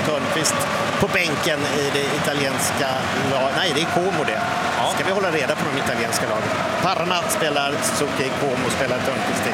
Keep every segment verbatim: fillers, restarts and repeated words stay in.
Törnqvist på bänken i det italienska laget. Nej, det är Como det. Ja. Ska vi hålla reda på de italienska lagen. Parma spelar Suzuki, Como spelar Törnqvist i.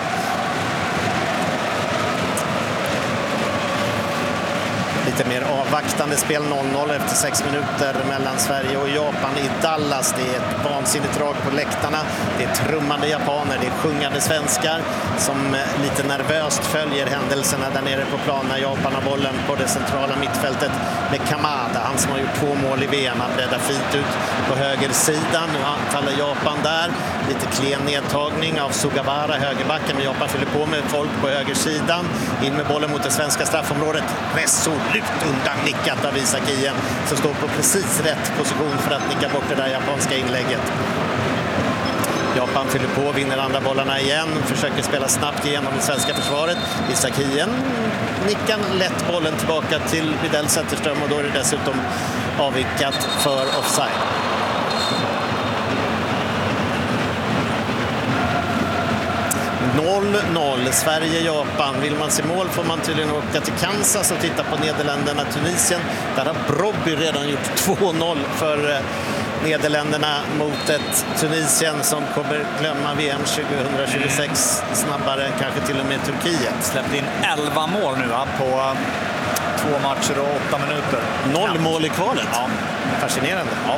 Lite mer avvaktande spel, noll noll efter sex minuter mellan Sverige och Japan i Dallas. Det är ett vansinnigt drag på läktarna. Det är trummande japaner, det är sjungande svenskar som lite nervöst följer händelserna där nere på plan när Japan har bollen på det centrala mittfältet med Kamada. Han som har gjort två mål i V M. Han breddar fint ut på högersidan. Nu anfaller Japan där. Lite klen nedtagning av Sugawara, högerbacken, men Japan fyller på med folk på högersidan. In med bollen mot det svenska straffområdet. Resolut undan nickat av Isak Hien som står på precis rätt position för att nicka bort det där japanska inlägget. Japan fyller på, vinner andra bollarna igen, försöker spela snabbt igenom det svenska försvaret. Isak Hien nickar lätt bollen tillbaka till Widell Zetterström och då är det dessutom avvikat för offside. noll noll, Sverige-Japan. Vill man se mål får man tydligen åka till Kansas och titta på Nederländerna, Tunisien. Där har Brobby redan gjort två noll för Nederländerna mot ett Tunisien som kommer glömma V M tjugohundratjugosex snabbare, kanske till och med Turkiet. Släppte in elva mål nu va, på två matcher och åtta minuter. Noll mål i kvalet. Ja. Fascinerande. Ja.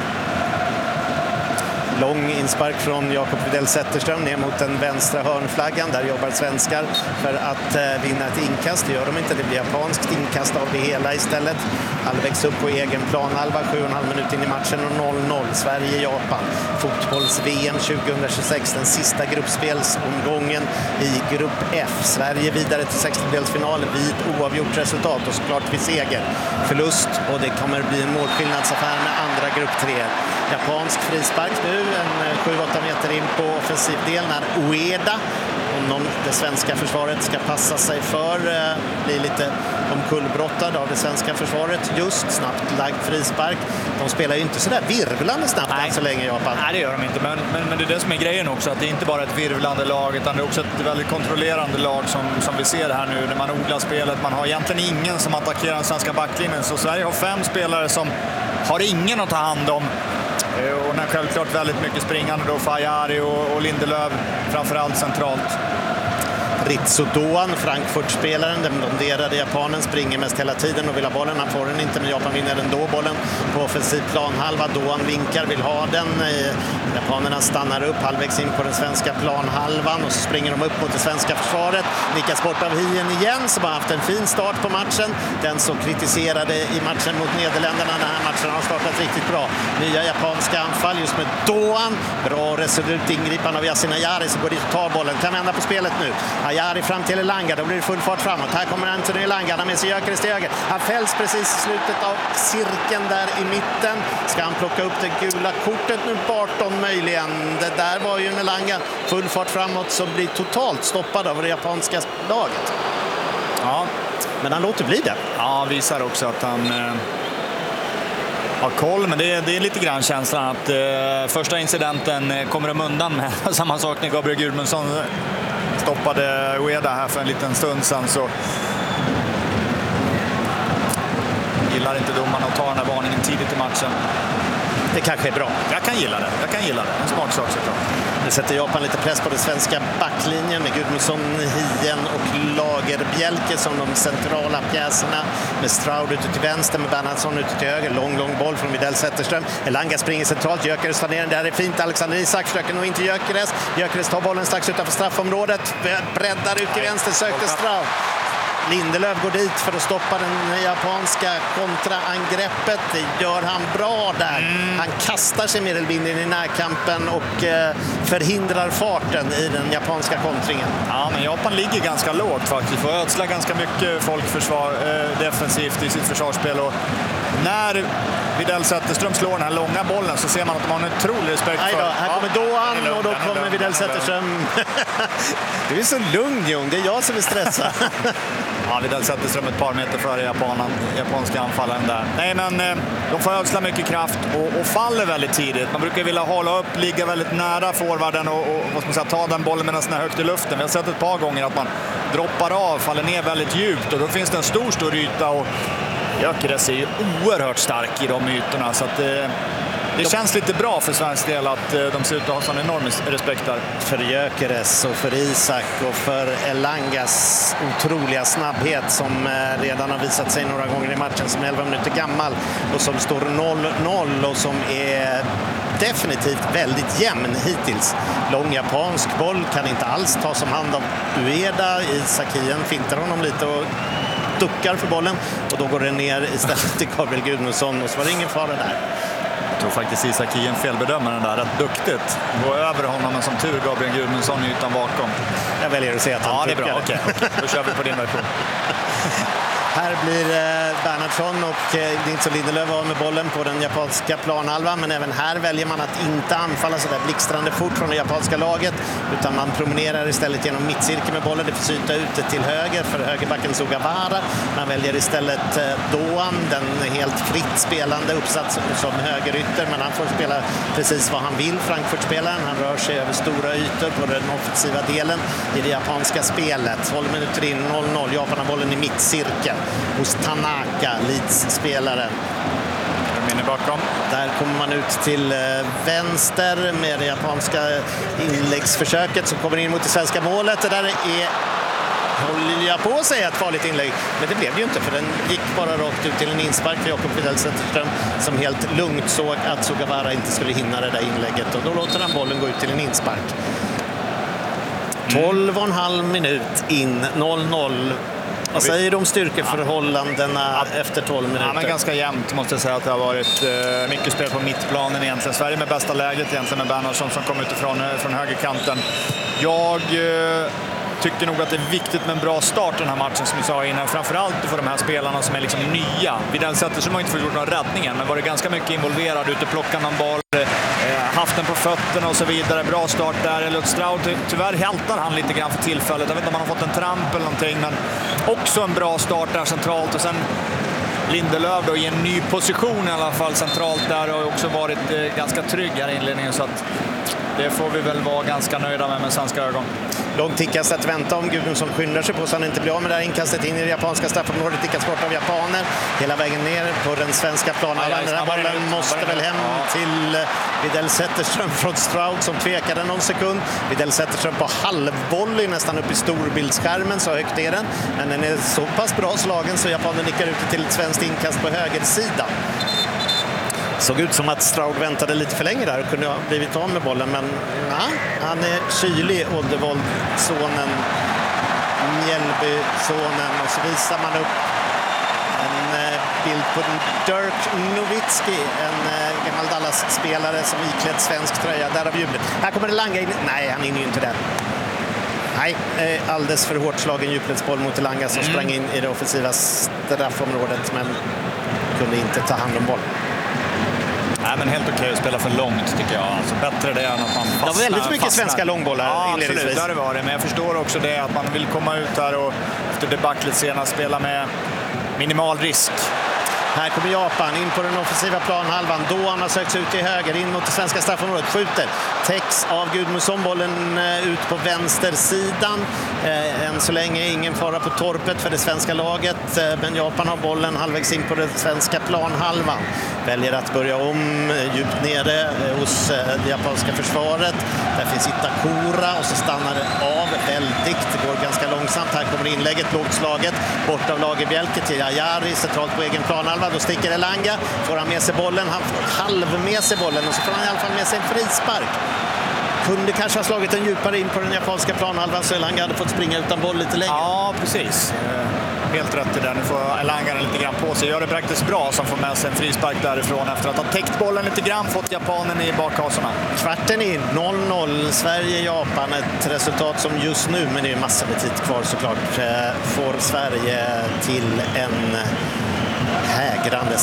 Lång inspark från Jakob Widell Zetterström ner mot den vänstra hörnflaggan. Där jobbar svenskar för att eh, vinna ett inkast. Det gör de inte, det blir japanskt inkast av det hela istället. Halvvägs upp på egen planhalva, sju och en halv minut in i matchen och noll noll. Sverige-Japan. Fotbolls-V M tjugohundratjugosex, den sista gruppspelsomgången i grupp F. Sverige vidare till sextondelsfinal vid oavgjort resultat och såklart vid seger. Förlust och det kommer bli en målskillnadsaffär med andra grupp tre. Japansk frispark nu, en sju åtta meter in på offensivdelen när Ueda, om det svenska försvaret ska passa sig för, blir lite omkullbrottad av det svenska försvaret. Just snabbt lagd frispark. De spelar ju inte så där virvlande snabbt än så länge, Japan. Nej, det gör de inte. Men, men, men det är det som är grejen också, att det är inte bara ett virvlande lag utan det är också ett väldigt kontrollerande lag som, som vi ser här nu. När man odlar spelet, man har egentligen ingen som attackerar den svenska backlinjen. Så Sverige har fem spelare som har ingen att ta hand om. Och när självklart väldigt mycket springande då, Fajari och, och Lindelöf framförallt centralt. Ritsu Doan, Frankfurt-spelaren, den domderade japanen, springer mest hela tiden och vill ha bollen. Han får den inte, men Japan vinner ändå bollen på offensiv planhalva. Doan vinkar, vill ha den. Japanerna stannar upp halvvägs in på den svenska planhalvan och så springer de upp mot det svenska försvaret. Nickas bort av Hien igen som har haft en fin start på matchen. Den så kritiserade i matchen mot Nederländerna. Den här matchen har startat riktigt bra. Nya japanska anfall just med Doan. Bra resolut ingripande av Yasin Ayari som går dit och tar bollen. Kan vända på spelet nu. Ayari fram till Elanga, då blir det full fart framåt. Här kommer Anthony Elanga, han har med sig Gyökeres till höger. Han fälls precis i slutet av cirkeln där i mitten. Ska han plocka upp det gula kortet nu på arton möjligen? Det där var ju en Elanga, full fart framåt, som blir totalt stoppad av det japanska laget. Ja, men han låter bli det. Ja, visar också att han eh, har koll, men det är, det är lite grann känslan att eh, första incidenten eh, kommer de undan med. Samma sak när Gabriel Gudmundsson stoppade Ueda här för en liten stund sedan, så gillar inte domarna att ta den här varningen tidigt i matchen. Det kanske är bra. Jag kan gilla det. Jag kan gilla det. En smart sak såklart. Det sätter Japan lite press på den svenska backlinjen med Gudmundsson, Hien och Lagerbjälke som de centrala pjäserna, med Stroud ute till vänster, med Bernhardsson ute till höger. Lång, lång boll från Widell Zetterström. Elanga springer centralt. Gyökeres tar ner den. Där är fint. Alexander Isak försöker nog inte Gyökeres. Gyökeres tar bollen strax utanför straffområdet. Breddar ut till vänster. Sökte Stroud. Lindelöf går dit för att stoppa den japanska kontraangreppet. Det gör han bra där. Mm. Han kastar sig mer eller mindre in i närkampen och eh, förhindrar farten i den japanska kontringen. Ja, men Japan ligger ganska lågt faktiskt. Får ödsla ganska mycket folkförsvar eh, defensivt i sitt försvarsspel. Och när Widell Zetterström slår den här långa bollen så ser man att de har en otrolig respekt för... Nej då, här kommer ja, Doan och då kommer Widell Zetterström. Du är så lugn, Jon. Det är jag som är stressad. Ja, Widell Zetterström ett par meter före japanen, japanska anfallaren där. Nej, men eh, de får ödsla mycket kraft och, och faller väldigt tidigt. Man brukar vilja hålla upp, ligga väldigt nära forwarden och, och vad ska man säga, ta den bollen medan den är högt i luften. Vi har sett ett par gånger att man droppar av, faller ner väldigt djupt och då finns det en stor, stor yta och Gyökeres är ju oerhört stark i de ytorna, så att det, det de... känns lite bra för svensk del att de ser ut att ha sån enorm respekt där. För Gyökeres och för Isak och för Elangas otroliga snabbhet som redan har visat sig några gånger i matchen, som är elva minuter gammal och som står noll noll och som är definitivt väldigt jämn hittills. Lång japansk boll, kan inte alls ta som hand av Ueda. Isakien fintar honom lite och duckar för bollen, och då går det ner istället till Gabriel Gudmundsson, och så var det ingen fara där. Jag tror faktiskt Isakien felbedömer den där rätt duktigt. Gå över honom, men som tur Gabriel Gudmundsson utan bakom. Jag väljer att se att han ja, det är bra. Okej, okay. Då kör vi på din version. Här blir Bernhardsson och Nilsson Lindelöf av med bollen på den japanska planhalvan, men även här väljer man att inte anfalla så där blixtrande fort från det japanska laget, utan man promenerar istället genom mittcirkeln med bollen. Det får syta ute till höger för högerbacken Sugawara. Man väljer istället Doan, den helt fritt spelande, uppsatt som högerytter, men han får spela precis vad han vill, Frankfurt-spelaren. Han rör sig över stora ytor på den offensiva delen i det japanska spelet. tolv minuter in, noll noll. Japan har bollen i mittcirkeln hos Tanaka, Leeds-spelaren. Bakom. Där kommer man ut till vänster med det japanska inläggsförsöket som kommer in mot det svenska målet. Det där är, håller jag på att säga, ett farligt inlägg, men det blev det ju inte, för den gick bara rakt ut till en inspark för Jakob Widell Zetterström, som helt lugnt såg att Sugawara inte skulle hinna det där inlägget, och då låter han bollen gå ut till en inspark. tolv och en halv minut in, noll noll. Vad säger du om styrkeförhållandena ja. efter tolv minuter? Ja, men ganska jämnt måste jag säga att det har varit eh, mycket spel på mittplanen egentligen. Sverige med bästa läget egentligen med Bernhardsson som kom utifrån från högerkanten. Jag eh, tycker nog att det är viktigt med en bra start den här matchen, som vi sa innan. Framförallt för de här spelarna som är liksom nya. Widell Zetterström har inte fått gjort några räddningar, men var det ganska mycket involverad ute, plocka någon boll, haft den på fötterna och så vidare. Bra start där. Elliot Stroud, tyvärr haltar han lite grann för tillfället. Jag vet inte om han har fått en tramp eller någonting, men också en bra start där centralt. Och sen Lindelöf då i en ny position i alla fall centralt där, och också varit eh, ganska trygg här i inledningen, så att det får vi väl vara ganska nöjda med med svenska ögon. Långt tickas att vänta om Gudmundsson skyndar sig på så han inte blir av med det här inkastet in i det japanska straffområdet. Tickas bort av japaner hela vägen ner på den svenska planhalvan. Den här bollen måste väl hem till Widell Zetterström från Stroud som tvekade någon sekund. Widell Zetterström på halvvolley nästan upp i storbildsskärmen, så högt är den. Men den är så pass bra slagen så japanen nickar ut till ett svenskt inkast på högersidan. Såg ut som att Stroud väntade lite för länge där och kunde ha blivit av med bollen, men nej, han är kylig, Oddevold, sonen, Mjällby-sonen, och så visar man upp en bild på Dirk Nowitzki, en gammal Dallas-spelare som iklädd svensk tröja, där av jublet. Här kommer det Elanga in, nej han är ju inte där. Nej, alldeles för hårt slagen djupledsboll mot Elanga som mm. sprang in i det offensiva straffområdet, men kunde inte ta hand om boll. Nej, men helt okej att spela för långt tycker jag. Alltså bättre det än att man fastnar. Det var väldigt mycket fastnar. svenska långbollar ja, inledningsvis. Absolut, det var det. Men jag förstår också det att man vill komma ut här och efter debaclet senast spela med minimal risk. Här kommer Japan in på den offensiva planhalvan. Doan har sökt sig ut till höger, in mot det svenska straffområdet. Skjuter. Täcks av Gudmundsson, bollen ut på vänstersidan. Eh, än så länge ingen fara på torpet för det svenska laget. Eh, men Japan har bollen halvvägs in på den svenska planhalvan. Väljer att börja om eh, djupt nere eh, hos eh, det japanska försvaret. Där finns Itakura och så stannar det av väldigt. Det går ganska långsamt. Här kommer inlägget, lågt slaget. Bort av Lagerbjälke till Ajari, centralt på egen planhalva. Då sticker Elanga, får han med sig bollen, han får halv med sig bollen och så får han i alla fall med sig en frispark. Kunde kanske ha slagit en djupare in på den japanska planhalvan så Elanga hade fått springa utan boll lite längre. Ja, precis. Helt rätt i det. Nu får Elanga lite grann på sig. Gör det praktiskt bra som får med sig en frispark därifrån efter att ha täckt bollen lite grann, fått japanen i bakhasorna. Kvarten in, noll noll. Sverige-Japan, ett resultat som just nu, men det är massor med tid kvar såklart, får Sverige till en hägrande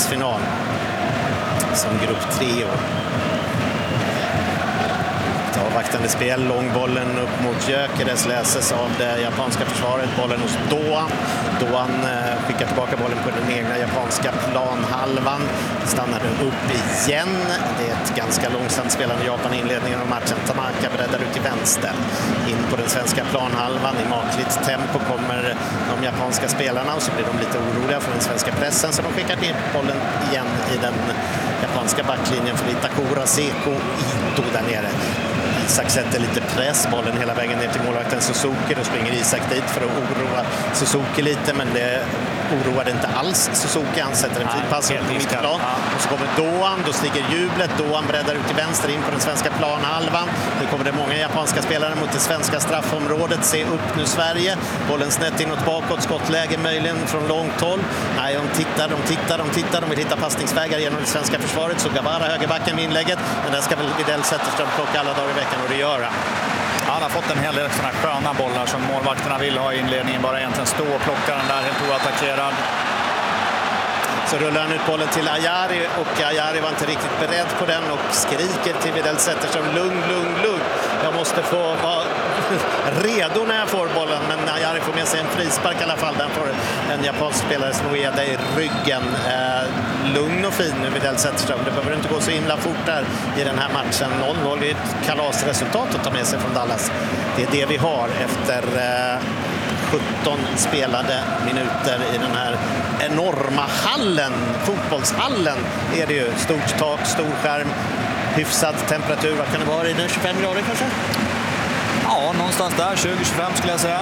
sextondelsfinal som grupp tre år. Avvaktande spel, långbollen upp mot Gyökeres läses av det japanska försvaret. Bollen hos Doan. Doan eh, skickar tillbaka bollen på den egna japanska planhalvan. Stannar upp igen. Det är ett ganska långsamt spelande Japan i inledningen av matchen. Tanaka breddar ut till vänster. In på den svenska planhalvan. I makligt tempo kommer de japanska spelarna och så blir de lite oroliga för den svenska pressen. Så de skickar ner bollen igen i den japanska backlinjen för Itakura, Seko, Ito där nere. Isak sätter lite press, bollen hela vägen ner till målvakten Suzuki. Då springer Isak dit för att oroa Suzuki lite, men det oroade inte alls Suzuki. Han sätter en fin pass på mittplan. Och så kommer Doan, då stiger jublet. Doan breddar ut till vänster in på den svenska planhalvan. Nu kommer det många japanska spelare mot det svenska straffområdet. Se upp nu Sverige. Bollen snett inåt bakåt, skottläge möjligen från långt håll. Nej, de tittar, de tittar, de tittar. De vill hitta passningsvägar genom det svenska försvaret. Så Gavara högerbacken med inlägget. Men där ska väl Widell Zetterström plocka alla dagar i veckan, och det gör han. Han har fått en hel del såna här sköna bollar som målvakterna vill ha i inledningen. Bara egentligen stå och plocka den där helt oattackerad. Så rullar han ut bollen till Ajari, och Ajari var inte riktigt beredd på den och skriker till Widell Zetterström: lugn, lugn, lugn. Jag måste få vara redo när jag får bollen. Men Ajari får med sig en frispark i alla fall. Den får en japansk spelare som Ueda i ryggen. Eh, lugn och fin nu Widell Zetterström. Det behöver inte gå så himla fort där i den här matchen. noll noll är ett kalasresultat att ta med sig från Dallas. Det är det vi har efter eh, sjutton spelade minuter i den här enorma hallen. Fotbollshallen är det ju. Stort tak, stor skärm, hyfsad temperatur. Vad kan det vara i den? tjugofem grader kanske? Ja, någonstans där. tjugo till tjugofem skulle jag säga.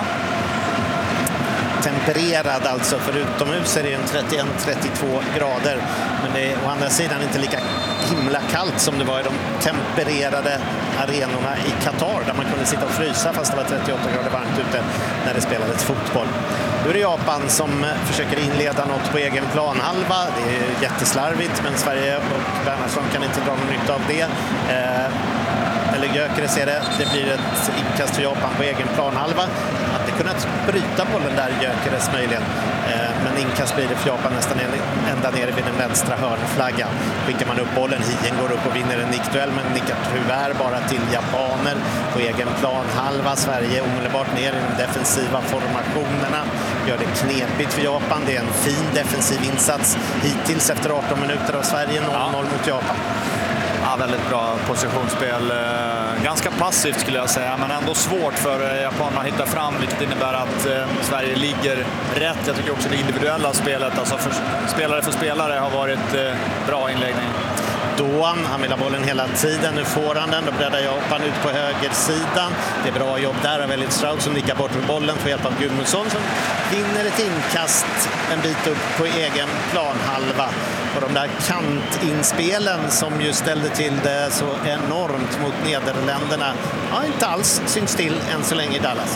Tempererad alltså, för utomhus är det en trettioen till trettiotvå grader. Men det är å andra sidan inte lika himla kallt som det var i de tempererade arenorna i Qatar, där man kunde sitta och frysa fast det var trettioåtta grader varmt ute när det spelades fotboll. Nu är det Japan som försöker inleda något på egen planhalva. Det är jätteslarvigt, men Sverige och Bernhardsson kan inte dra någon nytta av det. Eh, eller Gyökeres ser det. Det blir ett inkast för Japan på egen planhalva. Hade kunnat bryta bollen där, Gyökeres möjligen. Eh, men inkast blir det för Japan nästan ända nere vid den vänstra hörnflaggan. Skickar man upp bollen, Hien går upp och vinner en nickduell, men nickar tyvärr bara till japaner på egen planhalva. Sverige omedelbart ner i de defensiva formationerna. Gör det knepigt för Japan. Det är en fin defensiv insats hittills efter arton minuter av Sverige. noll noll mot Japan. Ja, väldigt bra positionsspel. Ganska passivt skulle jag säga, men ändå svårt för japanerna att hitta fram, vilket innebär att eh, Sverige ligger rätt. Jag tycker också det individuella spelet, alltså för, spelare för spelare, har varit eh, bra inläggning. Doan, han vill ha bollen hela tiden. Nu får han den, då breddar Japan ut på högersidan. Det är bra jobb där av Elliot Stroud som nickar bort bollen för hjälp av Gudmundsson som vinner ett inkast en bit upp på egen planhalva. Och de där kantinspelen som ju ställde till det så enormt mot Nederländerna har inte alls syns till än så länge i Dallas.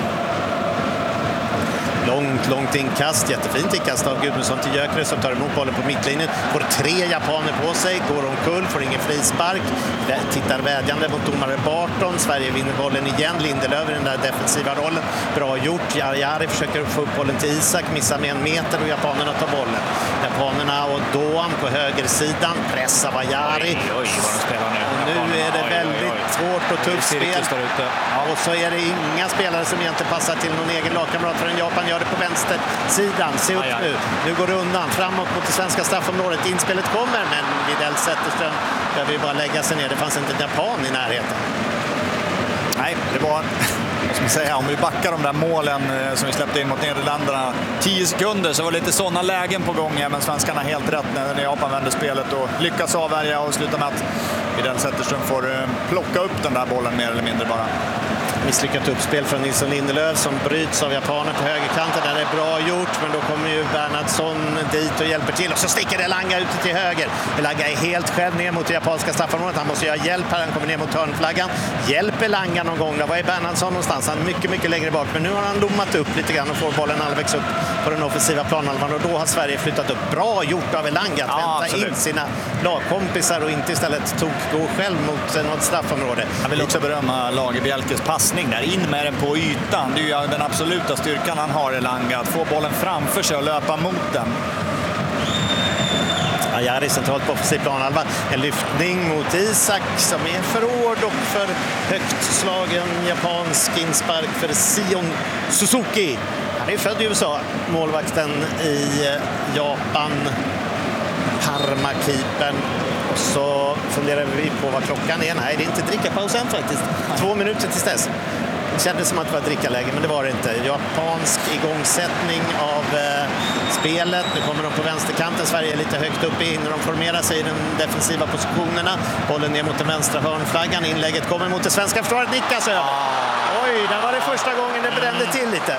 Långt, långt inkast. Jättefint inkast av Gudmundsson till Gyökeres som tar emot bollen på mittlinjen. Får tre japaner på sig, går omkull, får ingen frispark. Tittar vädjande mot domare Barton. Sverige vinner bollen igen. Lindelöf i den där defensiva rollen. Bra gjort. Ajari försöker få upp bollen till Isak, missar med en meter och japanerna tar bollen. Japanerna och Doan på högersidan. Press av Ajari. Oj, oj, vad de spelar nu. Och nu är det väldigt oj, oj. svårt och tufft spel. Ja, och så är det inga spelare som egentligen passar till någon egen lagkamrat för en Japan. Gör det på vänstersidan. Se upp aj, aj. nu. Nu går det undan. Framåt mot det svenska straffområdet. Inspelet kommer, men Widell Zetterström behöver ju bara lägga sig ner. Det fanns inte en japan i närheten. Nej, det var... Vad ska man säga, om vi backar de där målen som vi släppte in mot Nederländerna tio sekunder så var det lite sådana lägen på gång, men svenskarna helt rätt när Japan vände spelet och lyckas avvärja och sluta med att Widell Zetterström får plocka upp den där bollen mer eller mindre bara. Misslyckat uppspel från Nilsson Lindelöf som bryts av japaner på högerkanten. Där är bra gjort, men då kommer ju Bernhardsson dit och hjälper till. Och så sticker Elanga ut till höger. Elanga är helt själv ner mot det japanska straffområdet. Han måste göra hjälp här. Han kommer ner mot hörnflaggan. Hjälp Elanga någon gång. Då var är Bernhardsson någonstans? Han är mycket, mycket längre bak. Men nu har han lommat upp lite grann och får bollen halvvägs upp på den offensiva planhalvan. Och då har Sverige flyttat upp. Bra gjort av Elanga att ja, vänta absolut. in sina lagkompisar och inte istället tog gå själv mot något straffområde. Jag vill också berömma Lagerbielkes passning där, in med den på ytan. Det är ju den absoluta styrkan han har, Elanga, att få bollen framför sig och löpa mot den. Ajari centralt på offensiv planhalva. En lyftning mot Isak som är för hård och för högt slagen. Japansk inspark för Sion Suzuki. Han är född i U S A. Målvakten i Japan. Parma-keepern. Och så funderar vi på vad klockan är. Nej, det är inte drickapaus än faktiskt. Två minuter tills dess. Det kändes som att det var drickaläge, men det var det inte. Japansk igångsättning av eh, spelet. Nu kommer de på vänsterkanten. Sverige är lite högt upp i när de formerar sig i de defensiva positionerna. Bollen ner mot den vänstra hörnflaggan. Inlägget kommer mot det svenska försvaret. Nickas över. Oj, där var det första gången det brände till lite.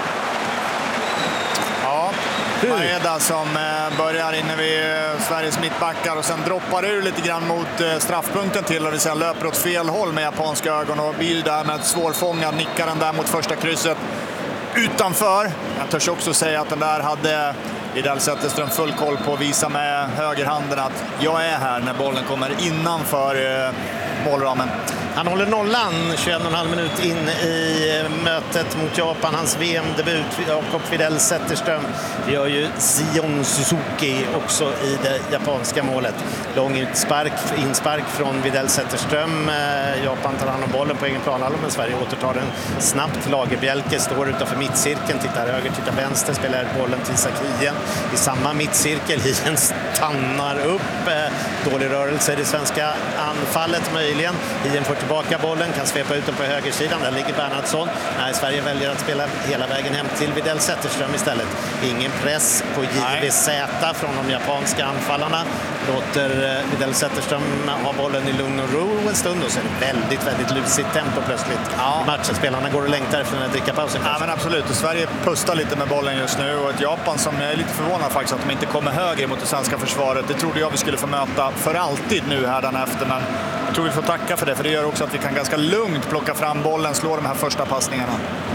Ja, Maeda som börjar inne vid Sveriges mittbackar och sen droppar ur lite grann mot straffpunkten till och det sen löper åt fel håll med japanska ögon och blir där med ett svårfångad nickar den där mot första krysset utanför. Jag törs också säga att den där hade Widell Zetterström full koll på att visa med högerhanden att jag är här när bollen kommer innanför målramen. Han håller nollan tjugoen och en halv minut in i mötet mot Japan. Hans V M-debut, Jakob Widell Zetterström. Det gör ju Sion Suzuki också i det japanska målet. Lång utspark, inspark från Widell Zetterström. Japan tar hand om bollen på egen planhalva, men Sverige återtar den snabbt. Lagerbjälke står utanför mittcirkeln, tittar höger, tittar vänster, spelar bollen till Isak Hien i samma mittcirkel. Hien stannar upp. Dålig rörelse i det svenska anfallet möjligen. Hien får tillbaka bollen, kan svepa ut den på högersidan. Där ligger Bernhardsson. Nej, Sverige väljer att spela hela vägen hem till Widell Zetterström istället. Ingen press på J V Z från de japanska anfallarna. Låter Widell Zetterström ha bollen i lugn och ro en stund och så är det väldigt, väldigt lusigt tempo plötsligt. Ja. Matchen, spelarna går och längtar efter den här drickapausen. Ja, men absolut. Sverige pustar lite med bollen just nu och ett Japan som jag är lite förvånad faktiskt att de inte kommer högre mot det svenska försvaret. Det trodde jag vi skulle få möta för alltid nu här den efter, men jag tror vi får tacka för det, för det gör också att vi kan ganska lugnt plocka fram bollen, slå de här första passningarna.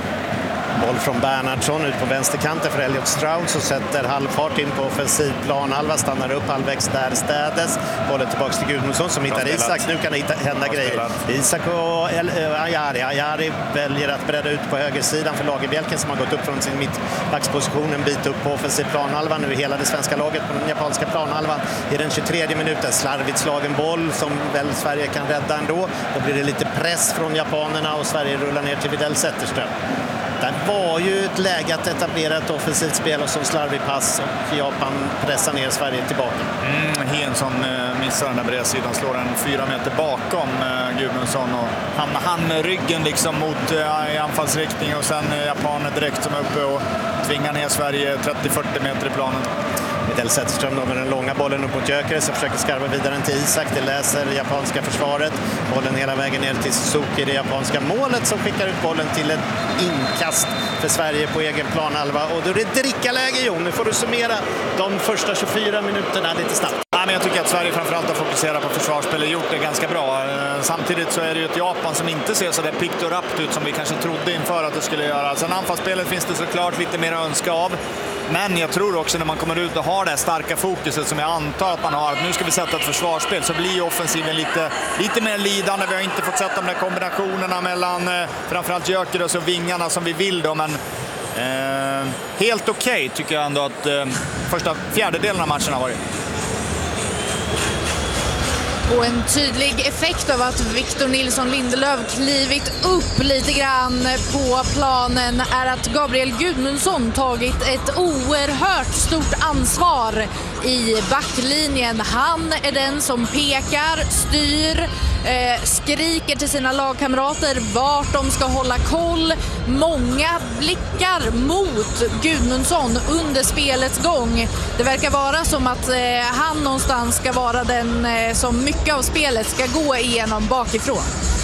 Boll från Bernhardsson ut på vänsterkanten för Elliot Strauss och sätter halvfart in på offensiv planhalva, stannar upp halvvägs där städes. Bollen tillbaka till Gudmundsson som hittar Isak. Nu kan det hitta, hända grejer. Isak och Ajari. Ajari väljer att bredda ut på högersidan för Lagerbjälken som har gått upp från sin mittbacksposition en bit upp på offensiv planhalva. Nu är hela det svenska laget på den japanska planhalvan i den tjugotredje minuten. Slarvigt slagen boll som väl Sverige kan rädda ändå. Då blir det lite press från japanerna och Sverige rullar ner till Widell Zetterström. Det var ju ett läge att etablera ett offensivt spel och som slarvig pass och Japan pressar ner Sverige tillbaka. Mm, Hien som eh, missar den där bredsidan, slår den fyra meter bakom eh, Gudmundsson och hamnar han med ryggen liksom mot eh, i anfallsriktning och sen eh, japaner direkt som är uppe och tvingar ner Sverige trettio till fyrtio meter i planen. Widell Zetterström då med den långa bollen upp mot Gyökeres som försöker skarva vidare till Isak. Det läser japanska försvaret. Bollen hela vägen ner till Suzuki, det japanska målet som skickar ut bollen till ett inkast för Sverige på egen planhalva. Och då är det drickaläge, Jon. Nu får du summera de första tjugofyra minuterna lite snabbt. Ja, men jag tycker att Sverige framförallt har fokuserat på försvarsspel och gjort det ganska bra. Samtidigt så är det ju ett Japan som inte ser så där pikt och rappt ut som vi kanske trodde inför att det skulle göra. Sen anfallsspelet finns det såklart lite mer att önska av. Men jag tror också när man kommer ut och har det starka fokuset som jag antar att man har, att nu ska vi sätta ett försvarsspel, så blir offensiven lite, lite mer lidande. Vi har inte fått sätta de där kombinationerna mellan eh, framförallt Gyökeres och vingarna som vi vill då, men eh, helt okej okay, tycker jag ändå att eh, första fjärdedelen av matchen har varit. Och en tydlig effekt av att Victor Nilsson Lindelöf klivit upp lite grann på planen är att Gabriel Gudmundsson tagit ett oerhört stort ansvar i backlinjen. Han är den som pekar, styr, eh, skriker till sina lagkamrater vart de ska hålla koll. Många blickar mot Gudmundsson under spelets gång. Det verkar vara som att eh, han någonstans ska vara den eh, som mycket av spelet ska gå igenom bakifrån.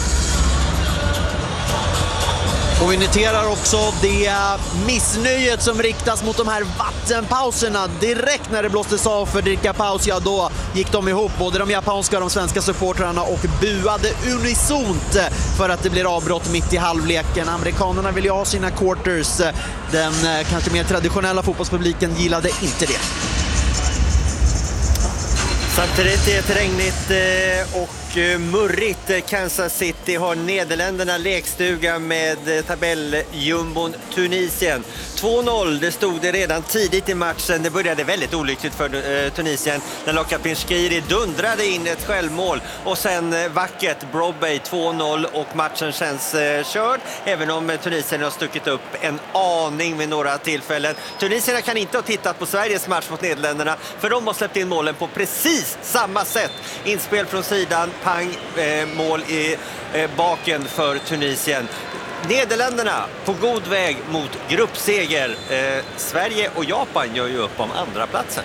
Och vi noterar också det missnöjet som riktas mot de här vattenpauserna. Direkt när det blåstes av för drickapaus, ja då gick de ihop, både de japanska och de svenska supportrarna, och buade unisont för att det blir avbrott mitt i halvleken. Amerikanerna vill ju ha sina quarters. Den kanske mer traditionella fotbollspubliken gillade inte det. Samtidigt är det regnigt och murrigt Kansas City har Nederländerna lekstuga med tabelljumbon Tunisien. två noll, det stod det redan tidigt i matchen. Det började väldigt olyckligt för Tunisien när Lokapin Skiri dundrade in ett självmål. Och sen vackert Brobbey två noll och matchen känns körd. Även om Tunisien har stuckit upp en aning med några tillfällen. Tunisierna kan inte ha tittat på Sveriges match mot Nederländerna, för de har släppt in målen på precis samma sätt. Inspel från sidan, pang, eh, mål i eh, baken för Tunisien. Nederländerna på god väg mot gruppseger. Eh, Sverige och Japan gör ju upp om andra platsen.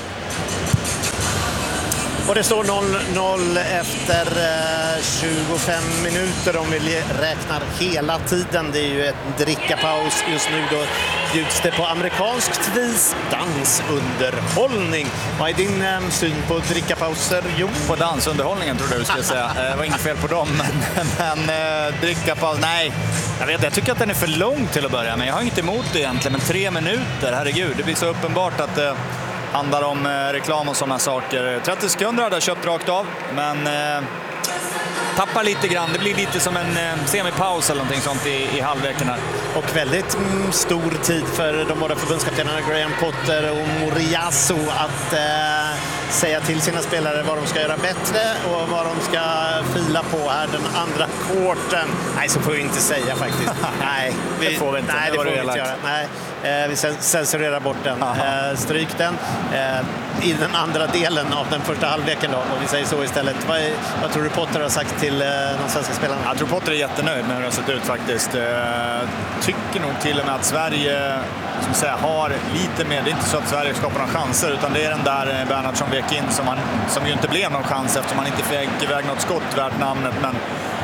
Och det står noll noll efter tjugofem minuter om vi räknar hela tiden. Det är ju ett drickapaus just nu. Då bjuds det på amerikanskt vis dansunderhållning. Vad är din äm, syn på drickapauser? Jo, på dansunderhållningen tror jag du skulle säga. Det var inget fel på dem, men, men äh, drickapaus, nej. Jag vet, jag tycker att den är för lång till att börja, men jag har inget emot det egentligen. Men tre minuter, herregud, det blir så uppenbart att äh, handlar om eh, reklam och sådana saker. trettio sekunder hade jag köpt rakt av, men eh, tappar lite grann. Det blir lite som en eh, semipaus eller någonting sånt i, i halvleken här. Och väldigt mm, stor tid för de båda förbundskaptenerna Graham Potter och Moriyasu att eh, säga till sina spelare vad de ska göra bättre och vad de ska fila på här den andra kvarten. Nej, så får vi inte säga faktiskt. Nej, vi, det får vi inte. Nej, det, det får vi inte göra. Nej. Eh, vi censurerar bort den. Eh, stryk den eh, i den andra delen av den första halvleken då, om vi säger så istället. Vad, är, vad tror du Potter har sagt till eh, de svenska spelarna? Jag tror Potter är jättenöjd med hur det har sett ut faktiskt. Eh, tycker nog till och med att Sverige som säger, har lite mer. Det är inte så att Sverige skapar några chanser, utan det är den där Bernhardsson vek in som, man, som ju inte blev någon chans eftersom man inte fick iväg något skott värt namnet. Men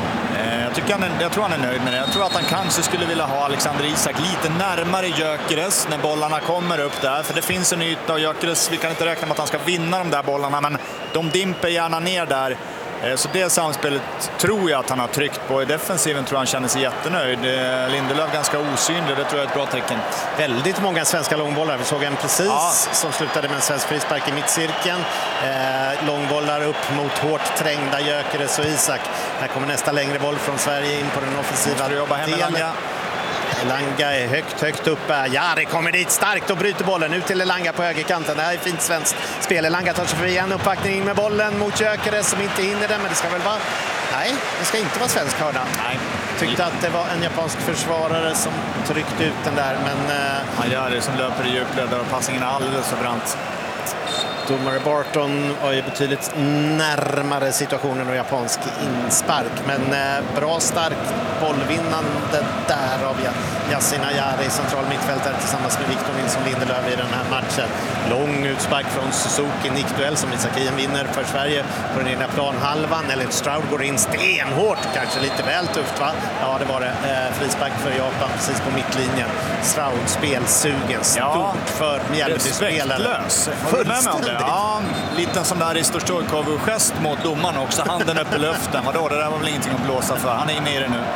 Jag, tycker han är, jag tror han är nöjd med det. Jag tror att han kanske skulle vilja ha Alexander Isak lite närmare Gyökeres när bollarna kommer upp där. För det finns en yta och Gyökeres, vi kan inte räkna med att han ska vinna de där bollarna, men de dimper gärna ner där. Så det samspelet tror jag att han har tryckt på. I defensiven tror jag han känner sig jättenöjd. Lindelöf ganska osynlig, det tror jag är ett bra tecken. Väldigt många svenska långbollar. Vi såg en precis ja. som slutade med en svensk frispark i mittcirkeln. Eh, långbollar upp mot hårt trängda Gyökeres och Isak. Här kommer nästa längre boll från Sverige in på den offensiva delen. Elanga är högt, högt uppe. Jari kommer dit starkt och bryter bollen. Ut till Elanga på högerkanten. Det här är fint svenskt spel. Elanga tar sig förbi en uppbackning med bollen mot Gyökeres som inte hinner den. Men det ska väl vara... Nej, det ska inte vara svensk hörna. Nej. Tyckte att det var en japansk försvarare som tryckte ut den där. Men... Han gör det som löper i djupled och passningen är alldeles för brant. Domare Barton var ju betydligt närmare situationen och japansk inspark. Men eh, bra stark bollvinnande där av Yasin Ayari, central mittfältare tillsammans med Victor Nilsson Lindelöf i den här matchen. Lång utspark från Suzuki, nickduell som Isakien vinner för Sverige på den egna planhalvan. Eller Stroud går in stenhårt, kanske lite väl tufft va? Ja, det var det. Eh, frispark för Japan precis på mittlinjen. Stroud spelsugen, stort ja, för Mjällby-spelare. Fullständigt. Ja, lite som där Risto Stojkov-gest mot domaren också. Handen upp i luften. Vadå, det där var väl ingenting att blåsa för. Han är inne i det nu.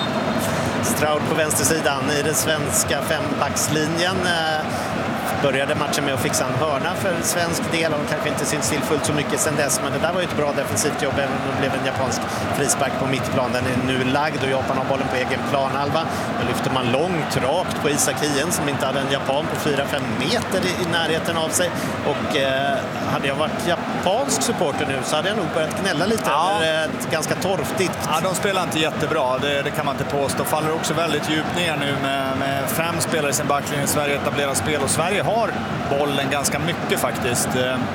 Stroud på vänstersidan i den svenska fembackslinjen. Började matchen med att fixa en hörna för svensk del och kanske inte syns till fullt så mycket sen dess, men det där var ju ett bra defensivt jobb även om det blev en japansk frispark på mittplan. Den är nu lagd och Japan har bollen på egen planhalva. Då lyfter man långt rakt på Isakien som inte hade en japan på fyra fem meter i, i närheten av sig. Och eh, hade jag varit japansk supporter nu så hade jag nog börjat gnälla lite ja. över ett ganska torftigt. Ja, de spelar inte jättebra, det, det kan man inte påstå. Faller också väldigt djupt ner nu med, med fem spelare i sin backlinje i Sverige etablerar spel och Sverige har bollen ganska mycket faktiskt.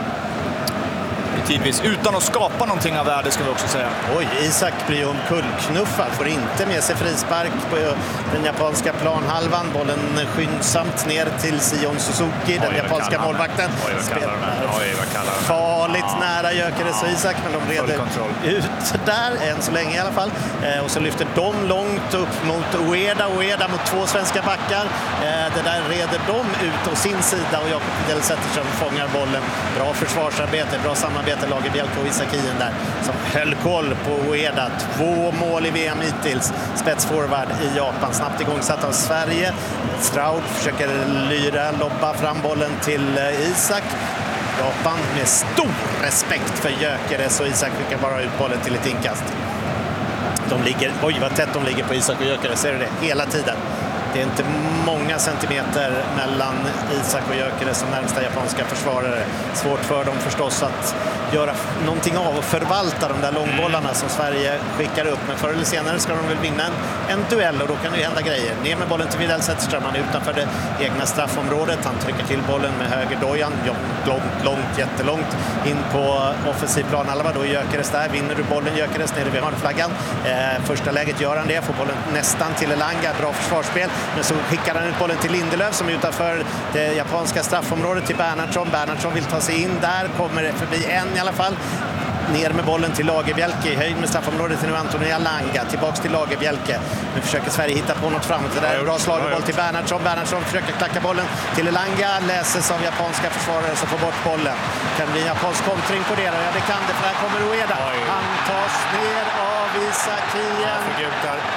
Tidvis, utan att skapa någonting av värde ska vi också säga. Oj, Isak blir omkullknuffad, får inte med sig frispark på den japanska planhalvan. Bollen skyndsamt ner till Sion Suzuki, Oj, den japanska målvakten. Oj, vad kallar de? Oj, vad kallar de? Farligt ja. nära Gyökeres och Isak, men de reder ut där, än så länge i alla fall. Eh, och så lyfter de långt upp mot Ueda, Ueda mot två svenska backar. Eh, det där reder de ut å sin sida och Jakob Widell Zetterström fångar bollen. Bra försvarsarbete, bra samarbete. Lager Bielko och Isakien där som höll koll på Ueda. Två mål i V M hittills. Spetsforward i Japan. Snabbt igångsatt av Sverige. Stroud försöker lyra, lobba fram bollen till Isak. Japan med stor respekt för Gyökeres och Isak skickar bara ut bollen till ett inkast. De ligger, oj vad tätt de ligger på Isak och Gyökeres, ser du det? Hela tiden. Det är inte många centimeter mellan Isak och Gyökeres som närmsta japanska försvarare. Svårt för dem förstås att göra någonting av och förvalta de där långbollarna som Sverige skickar upp. Men förr eller senare ska de väl vinna en, en duell och då kan det ju hända grejer. Ner med bollen till Widell Zetterström, han är utanför det egna straffområdet. Han trycker till bollen med höger dojan, långt, långt, jättelångt in på offensiv plan. Alla då är Gyökeres där, vinner du bollen Gyökeres nere vid hörnflaggan. Eh, första läget gör han det, får bollen nästan till Elanga, bra försvarsspel. Men så skickar han ut bollen till Lindelöf som är utanför det japanska straffområdet till Bernhardsson. Bernhardsson vill ta sig in där, kommer det förbi en i alla fall. Ner med bollen till Lagerbjälke i höjd med straffområdet till nu Anthony Elanga. Tillbaks till Lagerbjälke. Nu försöker Sverige hitta på något framåt. Det där är en bra slagboll till Bernhardsson. Bernhardsson försöker klacka bollen till Elanga. Läses av japanska försvarare som får bort bollen. Kan det bli en japansk kontring på det? Ja, det kan det, för här kommer Ueda. Han tas ner av Isak Hien.